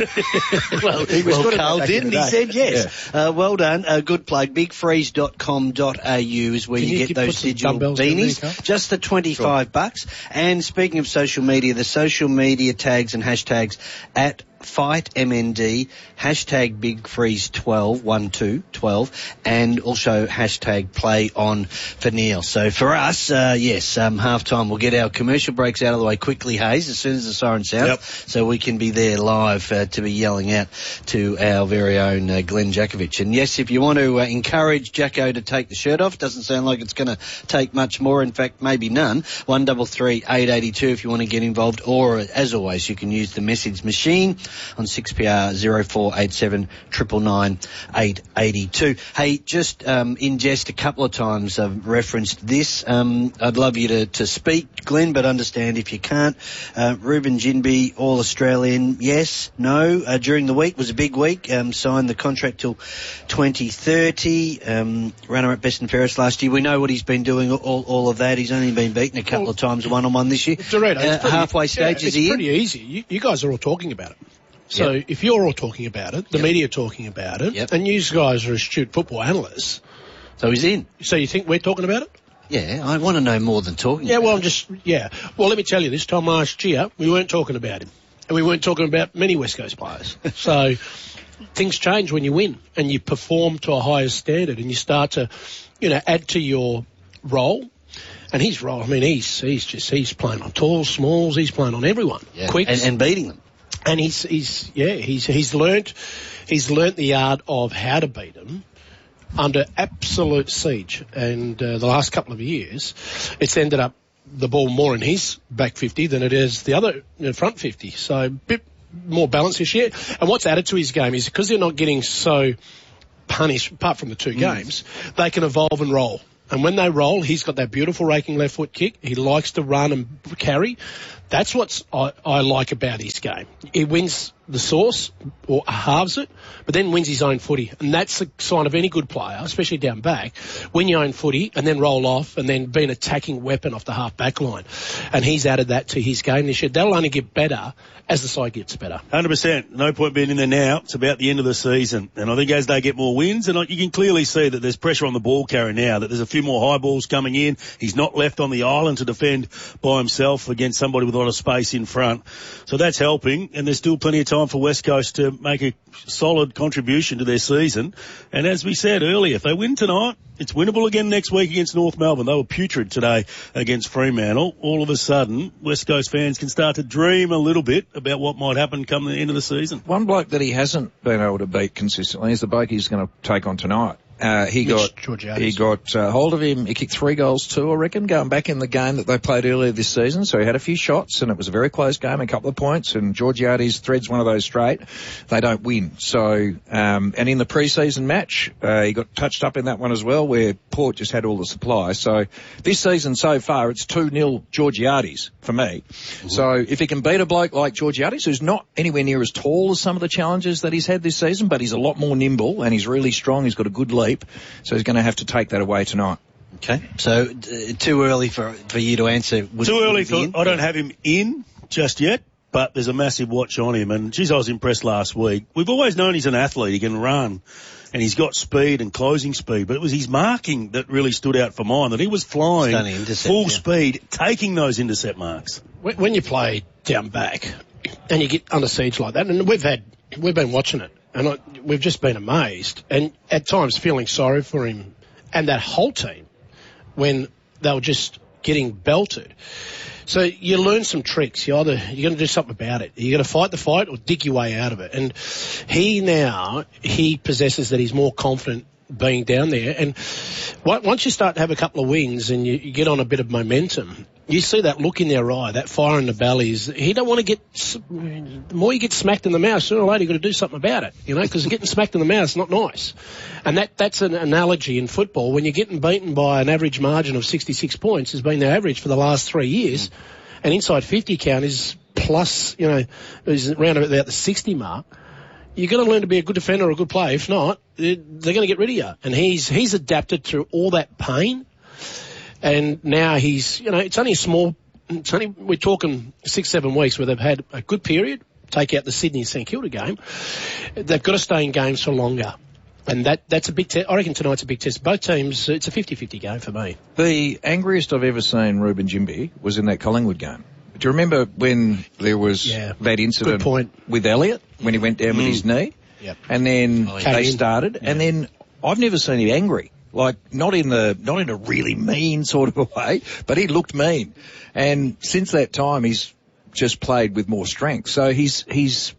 S5: it.
S2: well,
S5: he was
S2: well Carl didn't. He said yes. Yeah. Uh, well done. Uh, good plug. big freeze dot com dot a u is where
S5: Can
S2: you,
S5: you
S2: get those digital beanies. There, just for twenty-five sure. bucks. And speaking of social media, the social media tags and hashtags at Fight M N D, hashtag Big Freeze twelve, one two twelve, and also hashtag Play On for Neil. So for us, uh, yes, um, half time. We'll get our commercial breaks out of the way quickly, Hayes, as soon as the siren sounds,
S1: yep.
S2: so we can be there live uh, to be yelling out to our very own uh, Glenn Jakovic. And yes, if you want to uh, encourage Jacko to take the shirt off, doesn't sound like it's going to take much more. In fact, maybe none. one three three eight eight two if you want to get involved. Or, as always, you can use the message machine. on six P R zero four eight seven nine nine eight eight two. Hey, just um, in jest a couple of times I've referenced this. Um, I'd love you to, to speak, Glenn, but understand if you can't. Uh, Ruben Ginbey, All-Australian, yes, no. Uh, during the week, was a big week. Um, signed the contract till twenty thirty. Um, runner at best and fairest last year. We know what he's been doing, all, all of that. He's only been beaten a couple well, of times one-on-one this year.
S5: Dorito,
S2: uh,
S5: pretty,
S2: halfway stage
S5: yeah,
S2: is he
S5: It's pretty
S2: in?
S5: easy. You, you guys are all talking about it. So
S2: yep.
S5: if you're all talking about it, the yep. media are talking about it,
S2: yep.
S5: and you guys are astute football analysts.
S2: So he's in.
S5: So you think we're talking about it?
S2: Yeah, I want to know more than talking
S5: Yeah,
S2: about
S5: well,
S2: it.
S5: I'm just, yeah. Well, let me tell you, this time last year, we weren't talking about him. And we weren't talking about many West Coast players. So things change when you win and you perform to a higher standard and you start to, you know, add to your role. And his role, I mean, he's he's just, he's playing on talls, smalls, he's playing on everyone.
S2: Yeah.
S5: Quicks.
S2: And, and beating them.
S5: And he's, he's, yeah, he's, he's learnt, he's learnt the art of how to beat them under absolute siege. And, uh, the last couple of years, it's ended up the ball more in his back fifty than it is the other you know, front fifty. So a bit more balance this year. And what's added to his game is because they're not getting so punished, apart from the two mm. games, they can evolve and roll. And when they roll, he's got that beautiful raking left foot kick. He likes to run and carry. That's what I, I like about his game. He wins the source or halves it, but then wins his own footy. And that's the sign of any good player, especially down back. Win your own footy and then roll off and then be an attacking weapon off the half back line. And he's added that to his game this year. That'll only get better as the side gets better.
S1: one hundred percent. No point being in there now. It's about the end of the season. And I think as they get more wins, and you can clearly see that there's pressure on the ball carrier now, that there's a few more high balls coming in. He's not left on the island to defend by himself against somebody with a lot of space in front. So that's helping. And there's still plenty of time for West Coast to make a solid contribution to their season. And as we said earlier, if they win tonight, it's winnable again next week against North Melbourne. They were putrid today against Fremantle. All of a sudden, West Coast fans can start to dream a little bit about what might happen come the end of the season.
S17: One bloke that he hasn't been able to beat consistently is the bloke he's going to take on tonight. Uh, he
S5: Mitch
S17: got he got uh, hold of him. He kicked three goals too, I reckon, going back in the game that they played earlier this season. So he had a few shots, and it was a very close game, a couple of points. And Georgiades threads one of those straight. They don't win. So um, and in the pre-season match, uh, he got touched up in that one as well, where Port just had all the supply. So this season so far, it's two nil Georgiades for me. Mm-hmm. So if he can beat a bloke like Georgiades, who's not anywhere near as tall as some of the challenges that he's had this season, but he's a lot more nimble and he's really strong. He's got a good leap. So he's going to have to take that away tonight.
S2: Okay. So uh, too early for for you to answer. Would,
S1: too early
S2: for
S1: I don't have him in just yet, but there's a massive watch on him. And geez, I was impressed last week. We've always known he's an athlete. He can run. And he's got speed and closing speed, but it was his marking that really stood out for mine, that he was flying full yeah. speed, taking those intercept marks.
S5: When, when you play down back and you get under siege like that, and we've had, we've been watching it, and I, we've just been amazed, and at times feeling sorry for him and that whole team when they were just getting belted. So you learn some tricks. You either, you're going to do something about it. You're going to fight the fight or dig your way out of it. And he now, he possesses that he's more confident being down there. And once you start to have a couple of wins and you, you get on a bit of momentum, you see that look in their eye, that fire in the belly. Is he don't want to get, the more you get smacked in the mouth, sooner or later you've got to do something about it, you know, because getting smacked in the mouth is not nice. And that, that's an analogy in football. When you're getting beaten by an average margin of sixty-six points, has been their average for the last three years, and inside fifty count is plus, you know, is around about the sixty mark. You've got to learn to be a good defender or a good player. If not, they're going to get rid of you. And he's he's adapted through all that pain. And now he's, you know, it's only a small, it's only, we're talking six, seven weeks where they've had a good period. Take out the Sydney and St Kilda game. They've got to stay in games for longer. And that that's a big test. I reckon tonight's a big test. Both teams, it's a fifty-fifty game for me.
S17: The angriest I've ever seen Ruben Ginbey was in that Collingwood game. Do you remember when there was yeah. that incident with Elliott when he went down mm. with his knee?
S5: Yep.
S17: And then
S5: oh,
S17: they started,
S5: yeah.
S17: and then I've never seen him angry. Like, not in the, not in a really mean sort of a way, but he looked mean. And since that time, he's just played with more strength. So he's, he's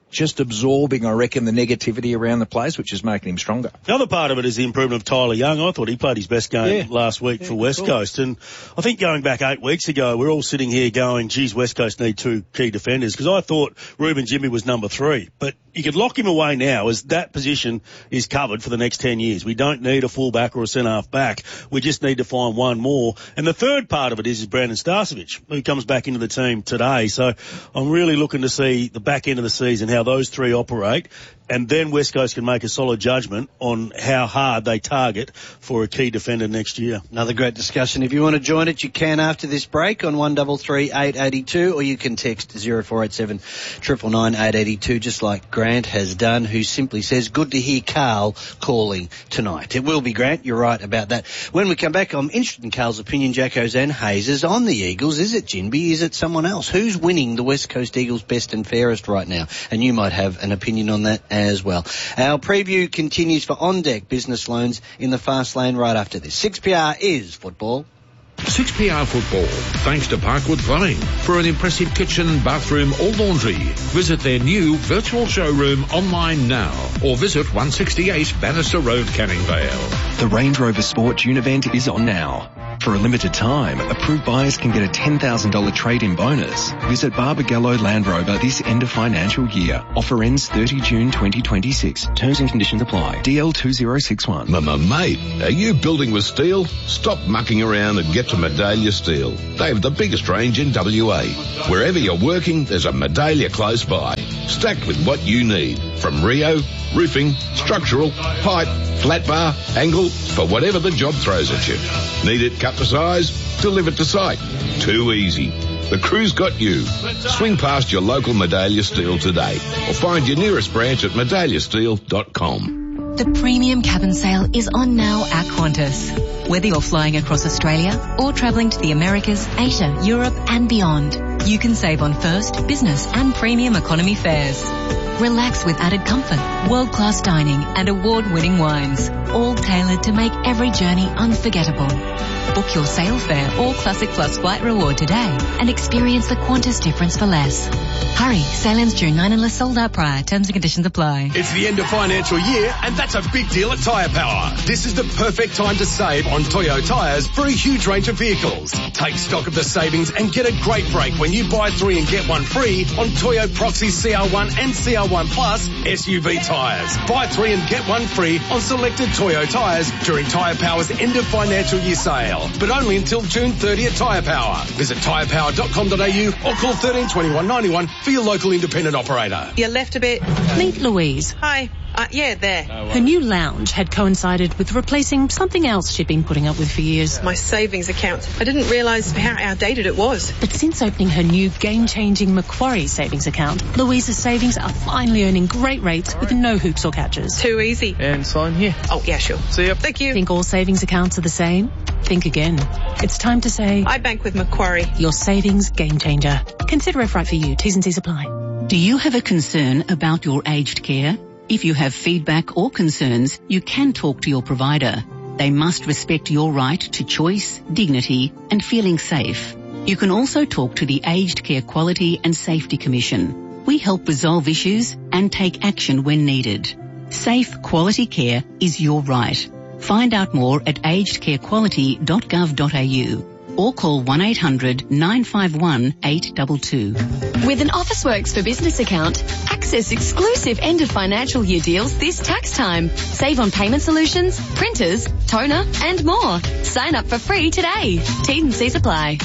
S17: just absorbing, I reckon, the negativity around the place, which is making him stronger.
S1: The other part of it is the improvement of Tyler Young. I thought he played his best game
S17: Yeah.
S1: last week
S17: Yeah,
S1: for West
S17: cool.
S1: Coast. And I think going back eight weeks ago, we're all sitting here going, geez, West Coast need two key defenders. Because I thought Ruben Jimmy was number three. But you could lock him away now as that position is covered for the next ten years. We don't need a fullback or a centre-half back. We just need to find one more. And the third part of it is, is Brandon Starcevic, who comes back into the team today. So I'm really looking to see the back end of the season, how those three operate. And then West Coast can make a solid judgment on how hard they target for a key defender next year.
S2: Another great discussion. If you want to join it, you can after this break on one three three eight eight two, or you can text zero four eight seven nine nine nine eight eight two, just like Grant has done, who simply says, good to hear Carl calling tonight. It will be, Grant. You're right about that. When we come back, I'm interested in Carl's opinion, Jacko's and Hayes' on the Eagles. Is it Ginby? Is it someone else? Who's winning the West Coast Eagles best and fairest right now? And you might have an opinion on that as well. Our preview continues for On Deck Business Loans in the fast lane right after this. six P R is football.
S7: six P R Football, thanks to Parkwood Plumbing. For an impressive kitchen, bathroom or laundry, visit their new virtual showroom online now or visit one sixty-eight Bannister Road, Canning Vale.
S6: The Range Rover Sport June event is on now. For a limited time, approved buyers can get a ten thousand dollars trade-in bonus. Visit Barbagallo Land Rover this end of financial year. Offer ends thirtieth of June twenty twenty-six. Terms and conditions apply. D L two zero six one.
S7: Mama, mate, are you building with steel? Stop mucking around and get to Medallia Steel. They have the biggest range in W A. Wherever you're working, there's a Medallia close by. Stacked with what you need. From Rio, roofing, structural, pipe, flat bar, angle, for whatever the job throws at you. Need it cut to size? Delivered to site. Too easy. The crew's got you. Swing past your local Medallia Steel today or find your nearest branch at medallia steel dot com.
S11: The premium cabin sale is on now at Qantas. Whether you're flying across Australia or travelling to the Americas, Asia, Europe and beyond, you can save on first, business and premium economy fares. Relax with added comfort, world-class dining and award-winning wines, all tailored to make every journey unforgettable. Book your sail fare or Classic Plus flight reward today and experience the Qantas difference for less. Hurry, sail ends June ninth unless sold out prior. Terms and conditions apply.
S12: It's the end of financial year and that's a big deal at Tyre Power. This is the perfect time to save on Toyo tyres for a huge range of vehicles. Take stock of the savings and get a great break when you buy three and get one free on Toyo Proxy C R one and C R one Plus S U V tyres. Buy three and get one free on selected Toyo tyres during Tyre Power's end of financial year sale. But only until June thirtieth at Tyre Power. Visit tyre power dot com dot a u or call thirteen twenty-one ninety-one for your local independent operator.
S13: You left a bit.
S27: Meet Louise.
S13: Hi. Uh, yeah, there.
S27: Her new lounge had coincided with replacing something else she'd been putting up with for years.
S13: My savings account. I didn't realise how outdated it was.
S27: But since opening her new game-changing Macquarie savings account, Louise's savings are finally earning great rates with no hoops or catches.
S13: Too easy.
S27: And sign here.
S13: Oh, yeah, sure.
S27: See ya.
S13: Thank you.
S27: Think all savings accounts are the same? Think again. It's time to say...
S13: I bank with Macquarie.
S27: Your savings game changer. Consider if right for you. T's and C's apply.
S15: Do you have a concern about your aged care? If you have feedback or concerns, you can talk to your provider. They must respect your right to choice, dignity and feeling safe. You can also talk to the Aged Care Quality and Safety Commission. We help resolve issues and take action when needed. Safe, quality care is your right. Find out more at aged care quality dot gov dot a u or call one eight hundred nine five one eight two two.
S16: With an Officeworks for Business account, access exclusive end of financial year deals this tax time. Save on payment solutions, printers, toner and more. Sign up for free today. T's and C's apply.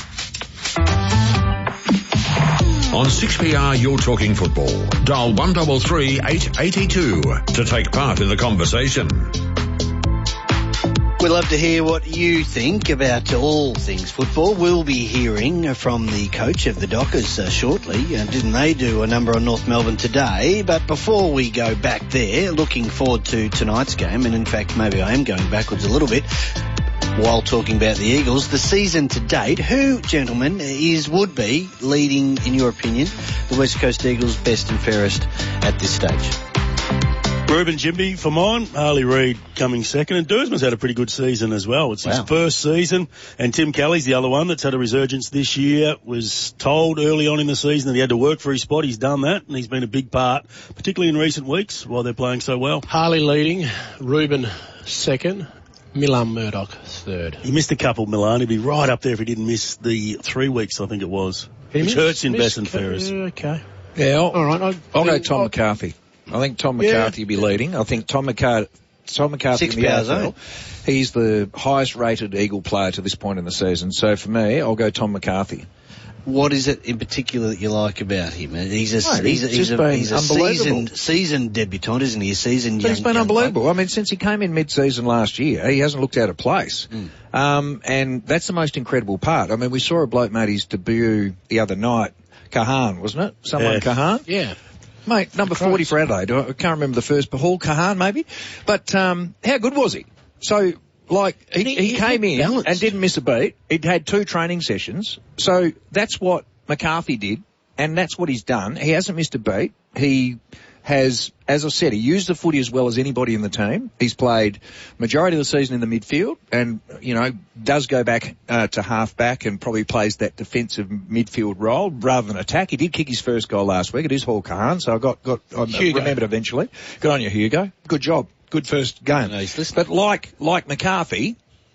S7: On six P R, you're talking football. Dial one three three eight eight two to take part in the conversation.
S2: We'd love to hear what you think about all things football. We'll be hearing from the coach of the Dockers uh, shortly. Uh, didn't they do a number on North Melbourne today? But before we go back there, looking forward to tonight's game, and in fact maybe I am going backwards a little bit while talking about the Eagles. The season to date, who, gentlemen, is would be leading, in your opinion, the West Coast Eagles best and fairest at this stage?
S1: Ruben Jimby for mine, Harley Reid coming second, and Dersman's had a pretty good season as well. It's wow. his first season, and Tim Kelly's the other one that's had a resurgence this year. Was told early on in the season that he had to work for his spot. He's done that, and he's been a big part, particularly in recent weeks while they're playing so well.
S5: Harley leading, Ruben second, Milan Murdoch third.
S1: He missed a couple, Milan. He'd be right up there if he didn't miss the three weeks, I think it was,
S5: he
S1: which
S5: missed,
S1: hurts in Bess and Ferris.
S5: Okay.
S3: Yeah, I'll,
S5: all right. I'll,
S3: I'll go Tom I'll, McCarthy. I think Tom McCarthy
S5: yeah.
S3: will be leading. I think Tom McCarthy, Tom McCarthy
S2: Six
S3: in the
S2: powers,
S3: A F L,
S2: eh?
S3: he's the highest rated Eagle player to this point in the season. So for me, I'll go Tom McCarthy.
S2: What is it in particular that you like about him? He's a,
S3: Mate,
S2: he's a,
S3: he's
S2: he's
S3: a,
S2: he's a seasoned, seasoned debutant, isn't he? A seasoned
S3: but
S2: young
S3: he's been
S2: young
S3: unbelievable.
S2: bloke.
S3: I mean, since he came in mid-season last year, he hasn't looked out of place. Mm. Um, and that's the most incredible part. I mean, we saw a bloke made his debut the other night, Kahan, wasn't it? Someone
S5: yeah.
S3: Kahan?
S5: Yeah.
S3: Mate, number forty for Adelaide. I can't remember the first, but Hall Kahan maybe. But um, how good was he? So, like, he, he, he came in balanced. and didn't miss a beat. He'd had two training sessions. So that's what McCarthy did, and that's what he's done. He hasn't missed a beat. He has, as I said, he used the footy as well as anybody in the team. He's played majority of the season in the midfield and, you know, does go back uh, to half-back and probably plays that defensive midfield role rather than attack. He did kick his first goal last week. It is Hall Kahan, so I got, got I remembered eventually. Good on you, Hugo. Good job. Good first game.
S2: No,
S3: but like, like McCarthy,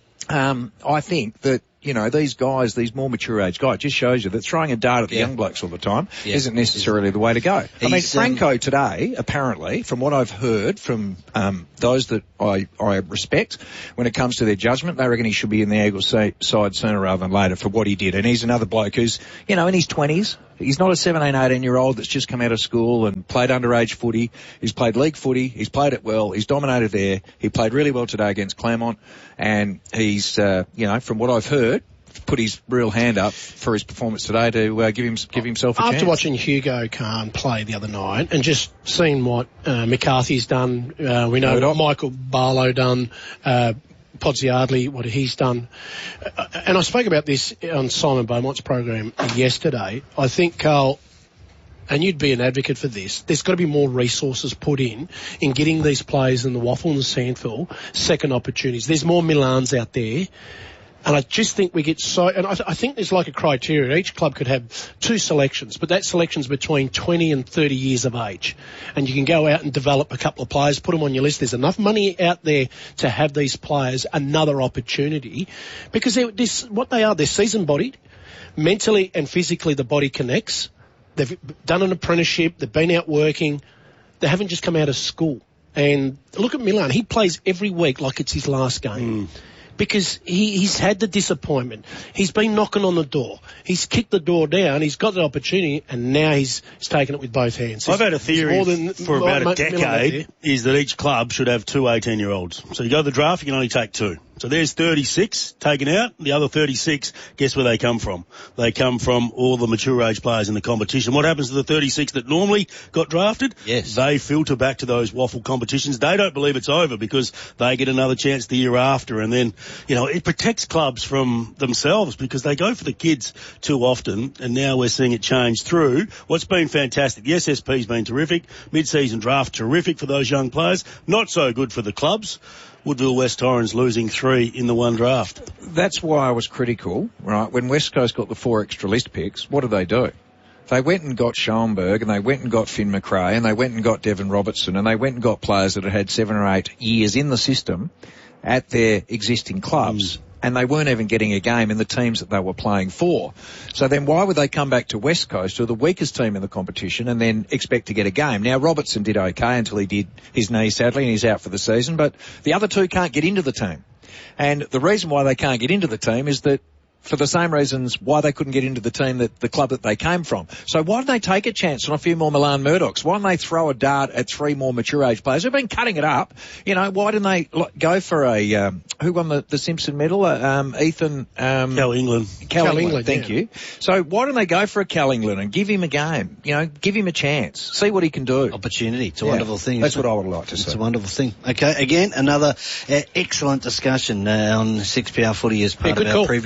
S3: um, I think that, you know, these guys, these more mature age guys, just shows you that throwing a dart at the yeah. young blokes all the time yeah. isn't necessarily the way to go. He's, I mean, Franco um, today, apparently, from what I've heard from um, those that I, I respect, when it comes to their judgment, they reckon he should be in the Eagles side sooner rather than later for what he did. And he's another bloke who's, you know, in his twenties. He's not a seventeen, eighteen year old that's just come out of school and played underage footy. He's played league footy. He's played it well. He's dominated there. He played really well today against Claremont. And he's, uh, you know, from what I've heard, put his real hand up for his performance today to uh, give him give himself a
S5: After
S3: chance.
S5: After watching Hugo Kahn play the other night and just seeing what uh, McCarthy's done, uh, we know
S3: no,
S5: what Michael Barlow done, uh, Podsy Ardley, what he's done. Uh, and I spoke about this on Simon Beaumont's program yesterday. I think, Carl, and you'd be an advocate for this, there's got to be more resources put in in getting these players in the Waffle and the Sandville second opportunities. There's more Milans out there. And I just think we get so, and I, th- I think there's like a criteria. Each club could have two selections, but that selection's between twenty and thirty years of age. And you can go out and develop a couple of players, put them on your list. There's enough money out there to have these players another opportunity because they're, this, what they are, they're season bodied. Mentally and physically the body connects. They've done an apprenticeship. They've been out working. They haven't just come out of school. And look at Milan. He plays every week like it's his last game. Mm. Because he, he's had the disappointment. He's been knocking on the door. He's kicked the door down. He's got the opportunity, and now he's, he's taken it with both hands.
S1: I've had a theory than, for about a decade is that each club should have two eighteen-year-olds. So you go to the draft, you can only take two. So there's thirty-six taken out. The other thirty-six, guess where they come from? They come from all the mature age players in the competition. What happens to the thirty-six that normally got drafted?
S2: Yes.
S1: They filter back to those waffle competitions. They don't believe it's over because they get another chance the year after. And then, you know, it protects clubs from themselves because they go for the kids too often. And now we're seeing it change through what's been fantastic. The S S P's been terrific. Mid-season draft, terrific for those young players. Not so good for the clubs. Woodville West Torrens losing three in the one draft.
S3: That's why I was critical, right? When West Coast got the four extra list picks, what did they do? They went and got Schoenberg and they went and got Finn McRae and they went and got Devon Robertson and they went and got players that had had seven or eight years in the system at their existing clubs. Mm. And they weren't even getting a game in the teams that they were playing for. So then why would they come back to West Coast, who are the weakest team in the competition, and then expect to get a game? Now, Robertson did okay until he did his knee, sadly, and he's out for the season, but the other two can't get into the team. And the reason why they can't get into the team is that for the same reasons why they couldn't get into the team that the club that they came from. So why don't they take a chance on a few more Milan Murdochs? Why don't they throw a dart at three more mature age players who've been cutting it up? You know, why didn't they go for a, um, who won the, the Simpson medal? Uh, um, Ethan, um,
S1: Cal England.
S3: Cal,
S5: Cal
S3: England,
S5: England,
S3: thank
S5: yeah.
S3: you. So why don't they go for a Cal England and give him a game? You know, give him a chance. See what he can do.
S2: Opportunity. It's a
S3: yeah,
S2: wonderful thing.
S3: That's what
S2: it?
S3: I would like to
S2: it's
S3: see.
S2: It's a wonderful thing. Okay, again, another uh, excellent discussion uh, on six P R footy as part
S5: yeah,
S2: of our
S5: call.
S2: preview for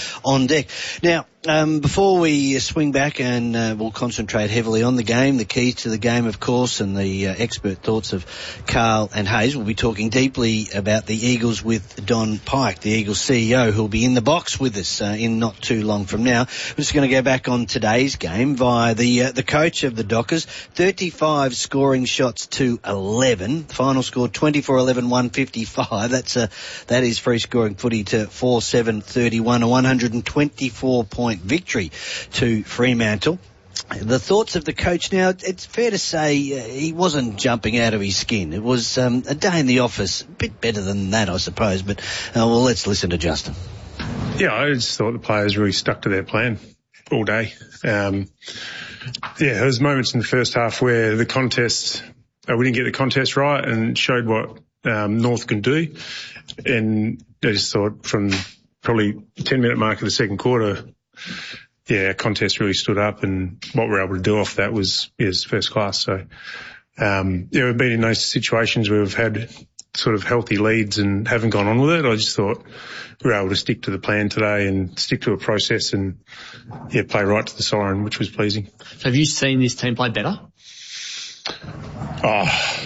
S2: on deck. Now, um, before we swing back and uh, we'll concentrate heavily on the game, the keys to the game, of course, and the uh, expert thoughts of Carl and Hayes, we'll be talking deeply about the Eagles with Don Pike, the Eagles C E O, who'll be in the box with us uh, in not too long from now. We're just going to go back on today's game via the uh, the coach of the Dockers, thirty-five scoring shots to eleven. The final score twenty-four eleven, one fifty-five. That's a, that is free scoring footy to four seven thirty-one, a one hundred twenty-four point victory to Fremantle. The thoughts of the coach now, it's fair to say uh, he wasn't jumping out of his skin. It was um, a day in the office, a bit better than that, I suppose, but uh, well, let's listen to Justin.
S4: Yeah, I just thought the players really stuck to their plan all day. Um, yeah, there was moments in the first half where the contest, uh, we didn't get the contest right and showed what um, North can do. And I just thought from probably the ten minute mark of the second quarter, yeah, our contest really stood up, and what we were able to do off that was is first class. So, um, yeah, we've been in those situations where we've had sort of healthy leads and haven't gone on with it. I just thought we were able to stick to the plan today and stick to a process and, yeah, play right to the siren, which was pleasing.
S18: So have you seen this team play better?
S4: Oh,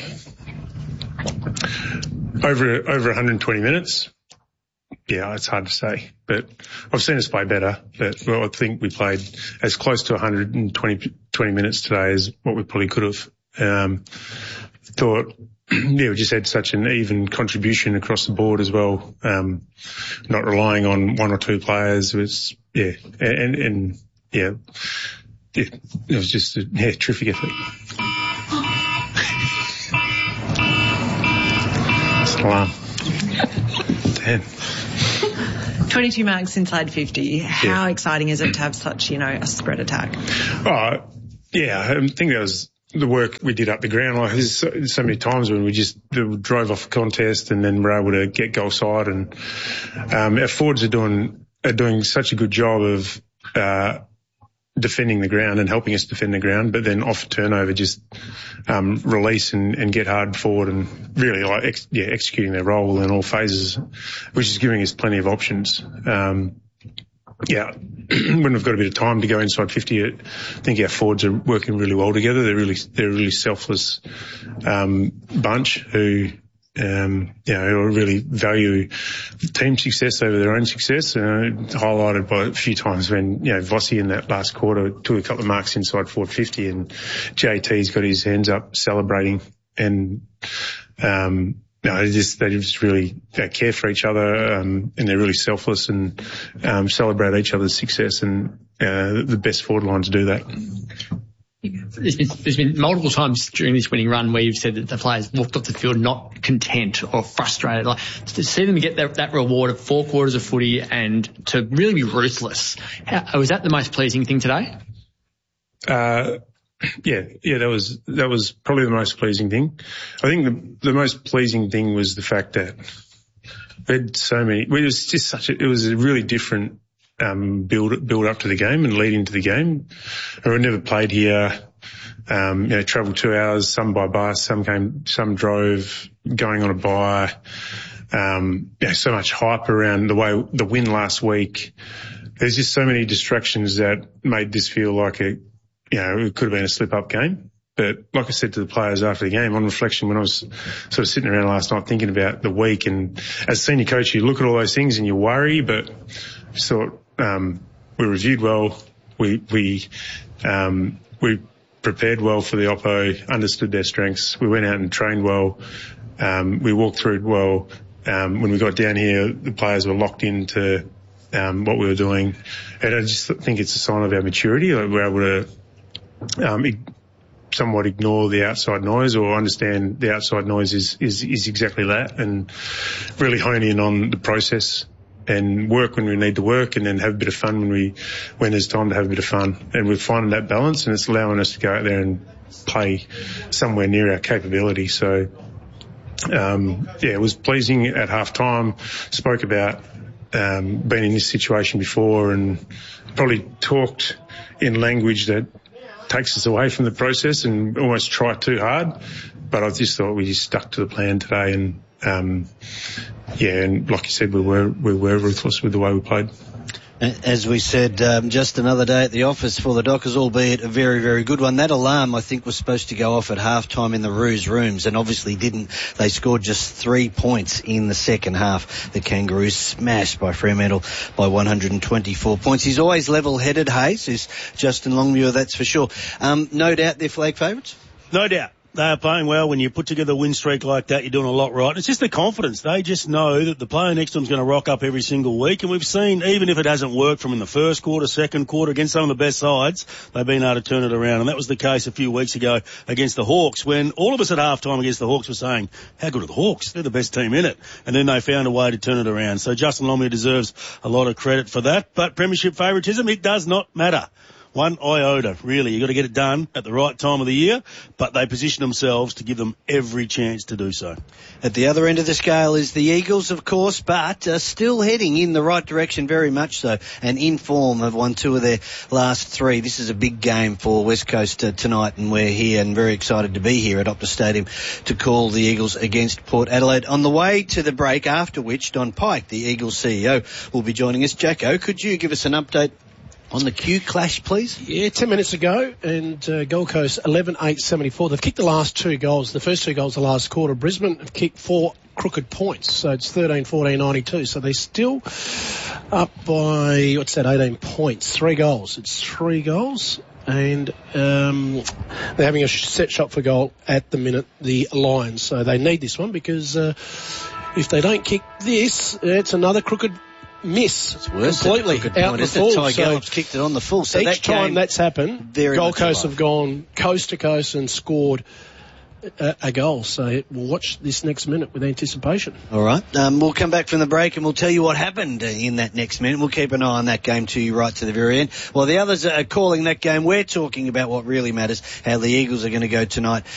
S4: over, over one hundred twenty minutes. Yeah, it's hard to say, but I've seen us play better. But well, I think we played as close to one hundred twenty minutes today as what we probably could have. Um, thought, yeah, we just had such an even contribution across the board as well. Um, not relying on one or two players was, yeah, and, and yeah, yeah, it was just a yeah, terrific effort. It's an alarm. Damn.
S13: twenty-two marks inside fifty. How
S4: Yeah.
S13: exciting is it to have such, you know, a spread attack?
S4: Oh, yeah, I think that was the work we did up the ground. Like there's so, so many times when we just drove off a contest and then we're able to get goal side, and um, our forwards are doing are doing such a good job of uh, defending the ground and helping us defend the ground, but then off a turnover just um, release and, and get hard forward and really like ex- yeah executing their role in all phases, which is giving us plenty of options. Um, yeah, when we've got a bit of time to go inside fifty, I think our forwards are working really well together. They're really they're a really selfless um, bunch who. Um, you know, really value team success over their own success. Uh, highlighted by a few times when, you know, Vossi in that last quarter took a couple of marks inside forward fifty and J T's got his hands up celebrating, and, um, no, they just, they just really they care for each other, um, and they're really selfless and, um, celebrate each other's success, and, uh, the best forward lines do that.
S18: There's been, there's been multiple times during this winning run where you've said that the players walked off the field not content or frustrated. Like, to see them get that, that reward of four quarters of footy and to really be ruthless. How, was that the most pleasing thing today?
S4: Uh, yeah, yeah, that was, that was probably the most pleasing thing. I think the, the most pleasing thing was the fact that we had so many, it was just such a, it was a really different Um, build build up to the game and lead into the game. I never played here. Um, you know, travelled two hours, some by bus, some came, some drove, going on a buy. Um, you know, so much hype around the way the win last week. There's just so many distractions that made this feel like a, you know, it could have been a slip up game. But like I said to the players after the game, on reflection, when I was sort of sitting around last night thinking about the week, and as senior coach, you look at all those things and you worry, but just thought, um, we reviewed well, we, we, um, we prepared well for the Oppo, understood their strengths. We went out and trained well. Um, we walked through it well. Um, when we got down here, the players were locked into, um, what we were doing. And I just think it's a sign of our maturity. Like we're able to, um, somewhat ignore the outside noise, or understand the outside noise is, is, is exactly that, and really hone in on the process and work when we need to work, and then have a bit of fun when we, when there's time to have a bit of fun. And we're finding that balance, and it's allowing us to go out there and play somewhere near our capability. So, um, yeah, it was pleasing at half time. Spoke about, um, being in this situation before, and probably talked in language that takes us away from the process and almost try too hard. But I just thought we just stuck to the plan today, and, um, yeah, and like you said, we were, we were ruthless with the way we played.
S2: As we said, um, just another day at the office for the Dockers, albeit a very, very good one. That alarm, I think, was supposed to go off at half-time in the Roos rooms and obviously didn't. They scored just three points in the second half. The Kangaroos smashed by Fremantle by one hundred twenty-four points. He's always level-headed, Hayes, is Justin Longmuir, that's for sure. Um, no doubt they're flag favourites?
S1: No doubt. They are playing well. When you put together a win streak like that, you're doing a lot right. It's just the confidence. They just know that the player next to them is going to rock up every single week. And we've seen, even if it hasn't worked from in the first quarter, second quarter, against some of the best sides, they've been able to turn it around. And that was the case a few weeks ago against the Hawks, when all of us at halftime against the Hawks were saying, how good are the Hawks? They're the best team in it. And then they found a way to turn it around. So Justin Longmuir deserves a lot of credit for that. But premiership favouritism, it does not matter. One iota, really. You've got to get it done at the right time of the year, but they position themselves to give them every chance to do so.
S2: At the other end of the scale is the Eagles, of course, but uh, still heading in the right direction, very much so, and in form. Have won two of their last three. This is a big game for West Coast uh, tonight, and we're here and very excited to be here at Optus Stadium to call the Eagles against Port Adelaide. On the way to the break, after which Don Pike, the Eagles C E O, will be joining us. Jacko, could you give us an update on the Q clash, please?
S5: Yeah, ten minutes ago, and uh, Gold Coast eleven eight seventy-four. They've kicked the last two goals. The first two goals the last quarter. Brisbane have kicked four crooked points, so it's thirteen fourteen ninety-two. So they're still up by, what's that, eighteen points. Three goals. It's three goals. And um, they're having a set shot for goal at the minute, the Lions. So they need this one because uh, if they don't kick this, it's another crooked miss.
S2: It's worse
S5: completely
S2: than
S5: out
S2: point,
S5: the full.
S2: Ty
S5: So
S2: Gallop's kicked it on the full. So
S5: each
S2: that
S5: time
S2: game,
S5: that's happened, Gold Coast have gone coast to coast and scored a, a goal. So we'll watch this next minute with anticipation.
S2: All right. Um, we'll come back from the break and we'll tell you what happened in that next minute. We'll keep an eye on that game to you right to the very end. While the others are calling that game, we're talking about what really matters, how the Eagles are going to go tonight